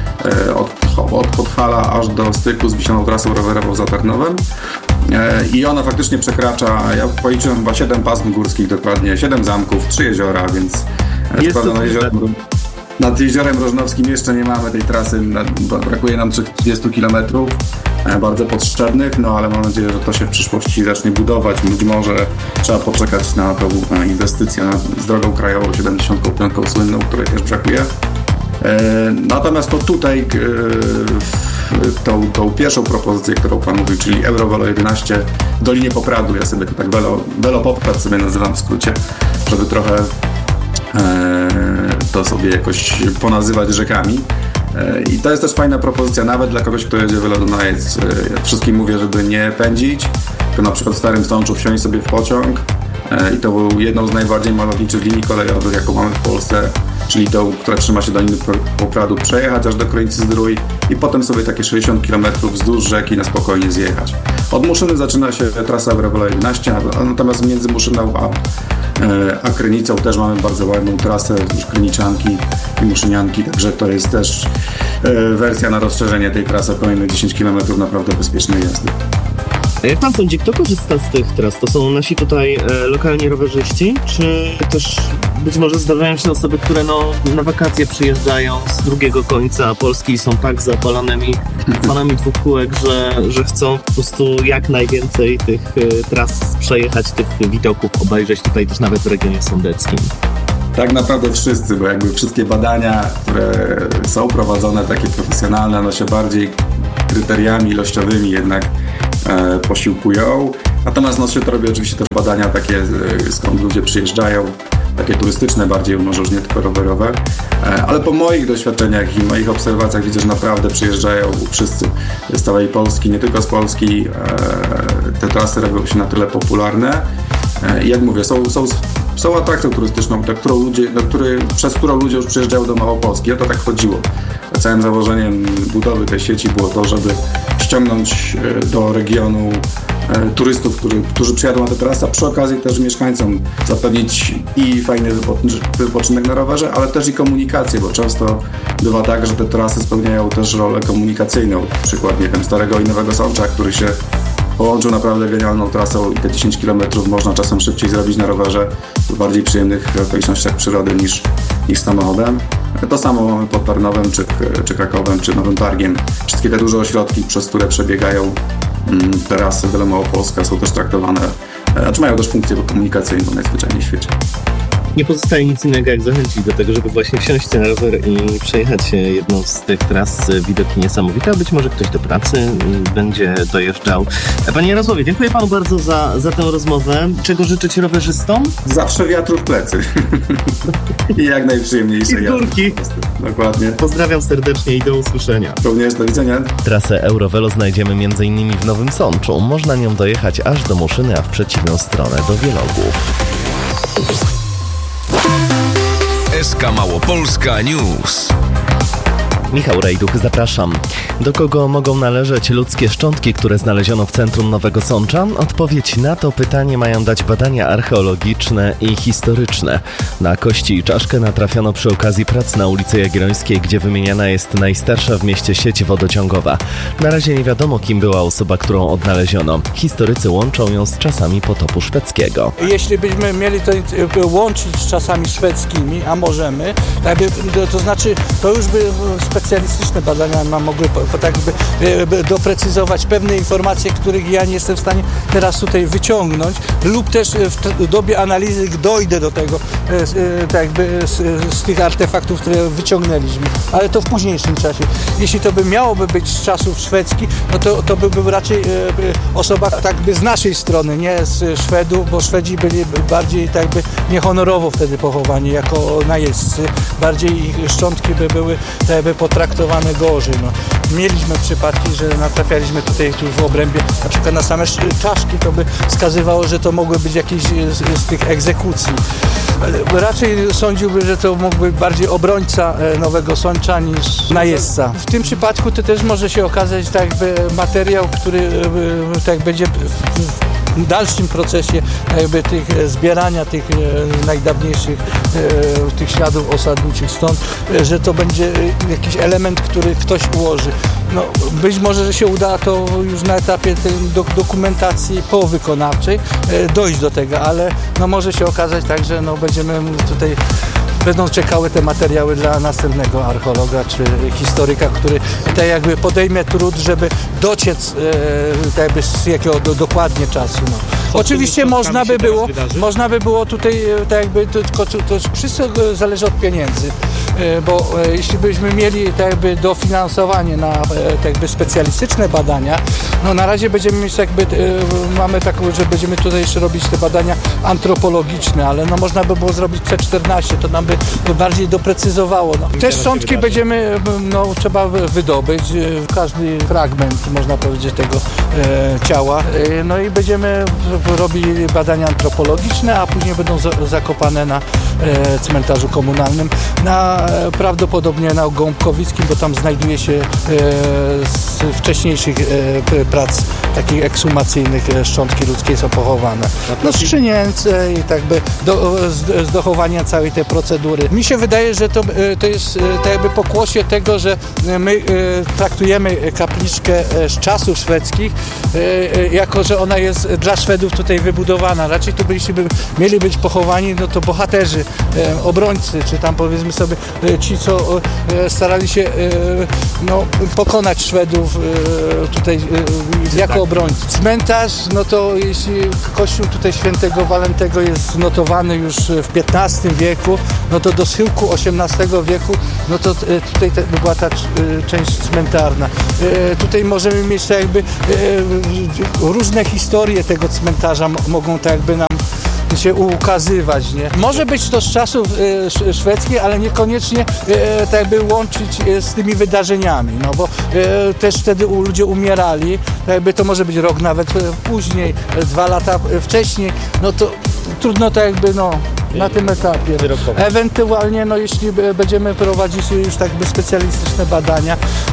od Podhala aż do styku z Wiślaną trasą rowerową za Tarnowem. I ona faktycznie przekracza, ja policzyłem chyba 7 pasm górskich dokładnie, 7 zamków, 3 jeziora, więc nad Jeziorem Rożnowskim jeszcze nie mamy tej trasy, brakuje nam 30 km, bardzo potrzebnych, no ale mam nadzieję, że to się w przyszłości zacznie budować. Być może trzeba poczekać na tą inwestycję z drogą krajową 75 słynną, której też brakuje. Natomiast to tutaj tą pierwszą propozycję, którą pan mówił, czyli Eurovelo 11 w Dolinie Popradu. Ja sobie to tak Velo Poprad sobie nazywam w skrócie, żeby trochę to sobie jakoś ponazywać rzekami. I to jest też fajna propozycja, nawet dla kogoś, kto jedzie Velo Dunajec. Ja wszystkim mówię, żeby nie pędzić, tylko na przykład w Starym Sączu wsiąść sobie w pociąg i to był jedną z najbardziej malowniczych linii kolejowych, jaką mamy w Polsce, czyli tą, która trzyma się Doliny Popradu, przejechać aż do Krynicy Zdrój i potem sobie takie 60 km wzdłuż rzeki na spokojnie zjechać. Od Muszyny zaczyna się trasa Eurovelo 11, natomiast między Muszyną a Krynicą też mamy bardzo ładną trasę wzdłuż Kryniczanki i Muszynianki, także to jest też wersja na rozszerzenie tej trasy, kolejne 10 km naprawdę bezpiecznej jazdy. A jak pan sądzi, kto korzysta z tych tras? To są nasi tutaj lokalni rowerzyści, czy też być może zdarzają się osoby, które na wakacje przyjeżdżają z drugiego końca Polski i są tak zapalonymi fanami dwóch kółek, że chcą po prostu jak najwięcej tych tras przejechać, tych widoków obejrzeć tutaj też nawet w regionie sądeckim? Tak naprawdę wszyscy, bo jakby wszystkie badania, które są prowadzone, takie profesjonalne, one się bardziej kryteriami ilościowymi jednak posiłkują. Natomiast się to robi oczywiście też badania takie, skąd ludzie przyjeżdżają, takie turystyczne bardziej, może już nie tylko rowerowe. Ale po moich doświadczeniach i moich obserwacjach widzę, że naprawdę przyjeżdżają wszyscy z całej Polski, nie tylko z Polski. Te trasy robią się na tyle popularne. I jak mówię, są atrakcją turystyczną, przez którą ludzie już przyjeżdżają do Małopolski. O to tak chodziło. Całym założeniem budowy tej sieci było to, żeby ściągnąć do regionu turystów, którzy przyjadą na tę trasę, a przy okazji też mieszkańcom zapewnić i fajny wypoczynek na rowerze, ale też i komunikację, bo często bywa tak, że te trasy spełniają też rolę komunikacyjną. Przykład, nie wiem, Starego i Nowego Sącza, który się połączył naprawdę genialną trasą i te 10 km można czasem szybciej zrobić na rowerze w bardziej przyjemnych okolicznościach przyrody niż samochodem. To samo mamy pod Tarnowem, czy Krakowem, czy Nowym Targiem. Wszystkie te duże ośrodki, przez które przebiegają trasy Velo Małopolska, są też traktowane, czy mają też funkcję komunikacyjną najzwyczajniej w świecie. Nie pozostaje nic innego, jak zachęcić do tego, żeby właśnie wsiąść na rower i przejechać jedną z tych tras. Widoki niesamowite, a być może ktoś do pracy będzie dojeżdżał. Panie Jarosławie, dziękuję panu bardzo za tę rozmowę. Czego życzyć rowerzystom? Zawsze wiatru w plecy. I jak najprzyjemniejsze jazdy. Górki. Dokładnie. Pozdrawiam serdecznie i do usłyszenia. Również, do widzenia. Trasę Eurovelo znajdziemy m.in. w Nowym Sączu. Można nią dojechać aż do Muszyny, a w przeciwną stronę do Wielogłów. SK Małopolska News. Michał Rejduch, zapraszam. Do kogo mogą należeć ludzkie szczątki, które znaleziono w centrum Nowego Sącza? Odpowiedź na to pytanie mają dać badania archeologiczne i historyczne. Na kości i czaszkę natrafiono przy okazji prac na ulicy Jagiellońskiej, gdzie wymieniana jest najstarsza w mieście sieć wodociągowa. Na razie nie wiadomo, kim była osoba, którą odnaleziono. Historycy łączą ją z czasami potopu szwedzkiego. Jeśli byśmy mieli to łączyć z czasami szwedzkimi, a możemy, to znaczy to już by specjalistyczne badania nam mogły doprecyzować pewne informacje, których ja nie jestem w stanie teraz tutaj wyciągnąć, lub też w dobie analizy dojdę do tego z tych artefaktów, które wyciągnęliśmy, ale to w późniejszym czasie. Jeśli to by miałoby być z czasów szwedzkich, no to by był raczej osoba z naszej strony, nie z Szwedów, bo Szwedzi byli bardziej niehonorowo wtedy pochowani jako najeźdźcy. Bardziej ich szczątki by były potraktowane gorzej. No. Mieliśmy przypadki, że natrafialiśmy tutaj w obrębie, na przykład na same czaszki, to by wskazywało, że to mogły być jakieś z tych egzekucji. Raczej sądziłbym, że to mógł być bardziej obrońca Nowego Sącza niż najeźdźca. W tym przypadku to też może się okazać materiał, który będzie w dalszym procesie zbierania tych najdawniejszych tych śladów osadniczych, stąd, że to będzie jakiś element, który ktoś ułoży. No, być może, że się uda to już na etapie tej dokumentacji powykonawczej dojść do tego, ale może się okazać tak, że będą czekały te materiały dla następnego archeologa czy historyka, który podejmie trud, żeby dociec z jakiego dokładnie czasu. No. Oczywiście można by było tutaj, tylko to wszystko zależy od pieniędzy. bo jeśli byśmy mieli tak jakby dofinansowanie na tak jakby specjalistyczne badania, no na razie będziemy mieć mamy taką, że będziemy tutaj jeszcze robić te badania antropologiczne, ale no można by było zrobić C14, to nam by bardziej doprecyzowało. No. Te szczątki będziemy, trzeba wydobyć, każdy fragment, można powiedzieć, tego ciała, no i będziemy robili badania antropologiczne, a później będą zakopane na cmentarzu komunalnym, prawdopodobnie na Gąbkowickim, bo tam znajduje się z wcześniejszych prac takich ekshumacyjnych szczątki ludzkie są pochowane. No skrzynięce i tak by z dochowania całej tej procedury. Mi się wydaje, że to jest tak jakby pokłosie tego, że my traktujemy kapliczkę z czasów szwedzkich jako, że ona jest dla Szwedów tutaj wybudowana. Raczej tu mieli być pochowani to bohaterzy, obrońcy, czy tam powiedzmy sobie ci, co starali się pokonać Szwedów tutaj jako obrońcy. Cmentarz, to jeśli kościół tutaj świętego Walentego jest znotowany już w XV wieku, to do schyłku XVIII wieku, to tutaj była ta część cmentarna. Tutaj możemy mieć tak jakby różne historie tego cmentarza mogą tak jakby nam się ukazywać, nie? Może być to z czasów szwedzkich, ale niekoniecznie tak jakby łączyć z tymi wydarzeniami, bo też wtedy ludzie umierali, tak jakby to może być rok nawet później, 2 lata wcześniej, to trudno tak jakby na tym etapie. Ewentualnie, jeśli będziemy prowadzić już tak jakby specjalistyczne badania,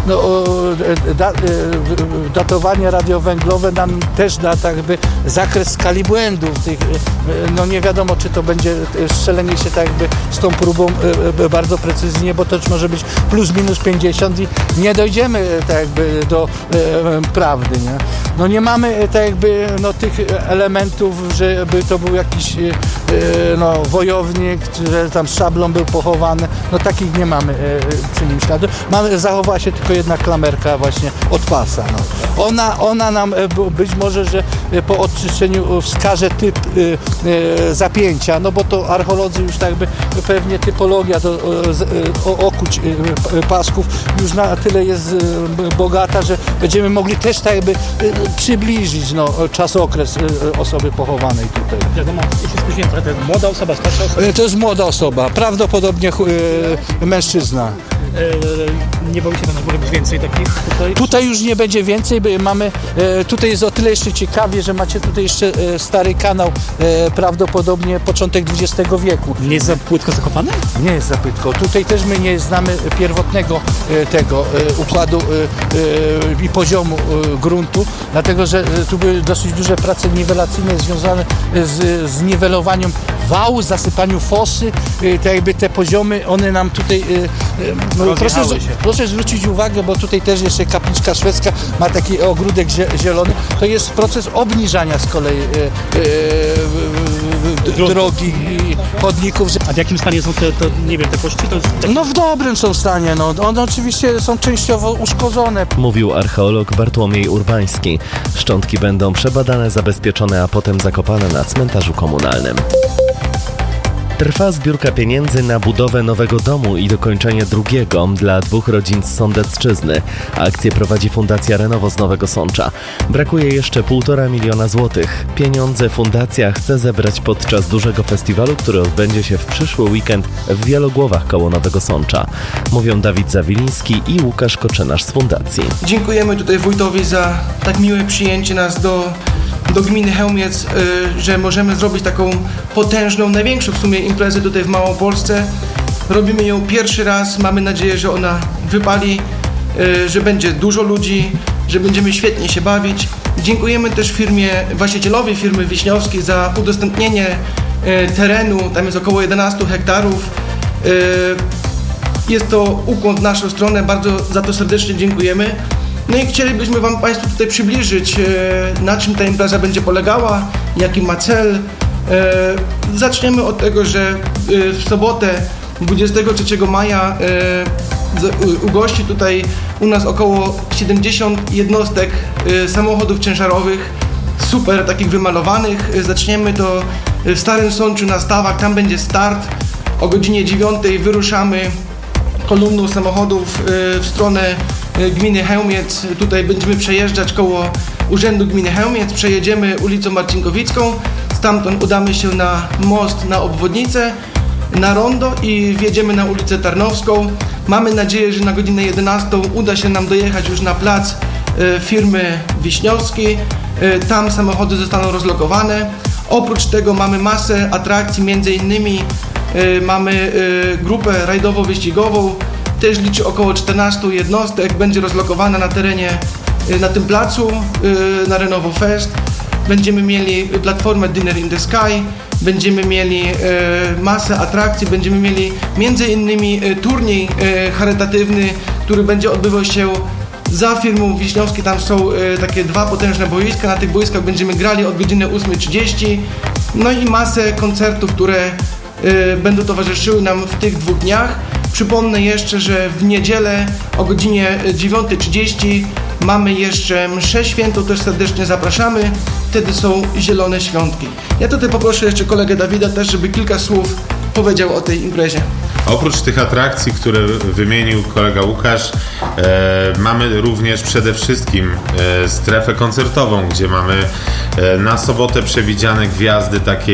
datowanie radiowęglowe nam też da tak jakby zakres skali błędów tych, nie wiadomo, czy to będzie strzelenie się tak jakby z tą próbą bardzo precyzyjnie, bo to już może być plus minus 50 i nie dojdziemy tak jakby do prawdy, nie? Nie mamy tak jakby tych elementów, żeby to był jakiś wojownik, że tam z szablą był pochowany, takich nie mamy przy nim śladu. Zachowała się tylko jedna klamerka właśnie od pasa. Ona nam być może, że po odczyszczeniu wskaże typ zapięcia, bo to archeolodzy już tak jakby pewnie typologia do okuć pasków już na tyle jest bogata, że będziemy mogli też tak jakby przybliżyć czasokres osoby pochowanej tutaj. Wiadomo, jeśli spóźniłem, to jest młoda osoba, starsza osoba? To jest młoda osoba, prawdopodobnie mężczyzna. Nie boi się pan, że może być więcej takich tutaj? Tutaj już nie będzie więcej, mamy, tutaj jest o tyle jeszcze ciekawie, że macie tutaj jeszcze stary kanał, prawdopodobnie początek XX wieku. Nie jest za płytko zakopane? Nie jest za płytko. Tutaj też my nie znamy pierwotnego tego układu i poziomu gruntu, dlatego że tu były dosyć duże prace niwelacyjne związane z niwelowaniem wału, zasypaniu fosy, tak jakby te poziomy, one nam tutaj proszę zwrócić uwagę, bo tutaj też jeszcze kapliczka szwedzka ma taki ogródek zielony, to jest proces obniżania z kolei drogi i chodników. A w jakim stanie są te kości? W dobrym są stanie, one oczywiście są częściowo uszkodzone. Mówił archeolog Bartłomiej Urbański. Szczątki będą przebadane, zabezpieczone, a potem zakopane na cmentarzu komunalnym. Trwa zbiórka pieniędzy na budowę nowego domu i dokończenie drugiego dla 2 rodzin z Sądecczyzny. Akcję prowadzi Fundacja Renowo z Nowego Sącza. Brakuje jeszcze 1,5 miliona złotych. Pieniądze fundacja chce zebrać podczas dużego festiwalu, który odbędzie się w przyszły weekend w Wielogłowach koło Nowego Sącza. Mówią Dawid Zawiliński i Łukasz Koczynarz z fundacji. Dziękujemy tutaj wójtowi za tak miłe przyjęcie nas do gminy Chełmiec, że możemy zrobić taką potężną, największą w sumie imprezę tutaj w Małopolsce. Robimy ją pierwszy raz, mamy nadzieję, że ona wypali, że będzie dużo ludzi, że będziemy świetnie się bawić. Dziękujemy też właścicielowi firmy Wiśniowskiej za udostępnienie terenu, tam jest około 11 hektarów. Jest to ukłon w naszą stronę, bardzo za to serdecznie dziękujemy. I chcielibyśmy Państwu tutaj przybliżyć, na czym ta impreza będzie polegała, jaki ma cel. Zaczniemy od tego, że w sobotę 23 maja ugości tutaj u nas około 70 jednostek samochodów ciężarowych, super takich wymalowanych. Zaczniemy to w Starym Sączu na Stawach, tam będzie start. O godzinie 9 wyruszamy kolumną samochodów w stronę gminy Chełmiec. Tutaj będziemy przejeżdżać koło Urzędu Gminy Chełmiec, przejedziemy ulicą Marcinkowicką, stamtąd udamy się na most, na obwodnicę, na rondo i wjedziemy na ulicę Tarnowską. Mamy nadzieję, że na godzinę 11 uda się nam dojechać już na plac firmy Wiśniowski. Tam samochody zostaną rozlokowane. Oprócz tego mamy masę atrakcji, między innymi mamy grupę rajdowo-wyścigową, też liczy około 14 jednostek, będzie rozlokowana na terenie, na tym placu, na Renovo Fest. Będziemy mieli platformę Dinner in the Sky, będziemy mieli masę atrakcji, będziemy mieli między innymi turniej charytatywny, który będzie odbywał się za firmą Wiśniowskiej. Tam są takie 2 potężne boiska, na tych boiskach będziemy grali od godziny 8:30. No i masę koncertów, które będą towarzyszyły nam w tych 2 dniach. Przypomnę jeszcze, że w niedzielę o godzinie 9:30 mamy jeszcze mszę świętą, też serdecznie zapraszamy. Wtedy są zielone świątki. Ja tutaj poproszę jeszcze kolegę Dawida też, żeby kilka słów powiedział o tej imprezie. Oprócz tych atrakcji, które wymienił kolega Łukasz, mamy również przede wszystkim strefę koncertową, gdzie mamy na sobotę przewidziane gwiazdy takie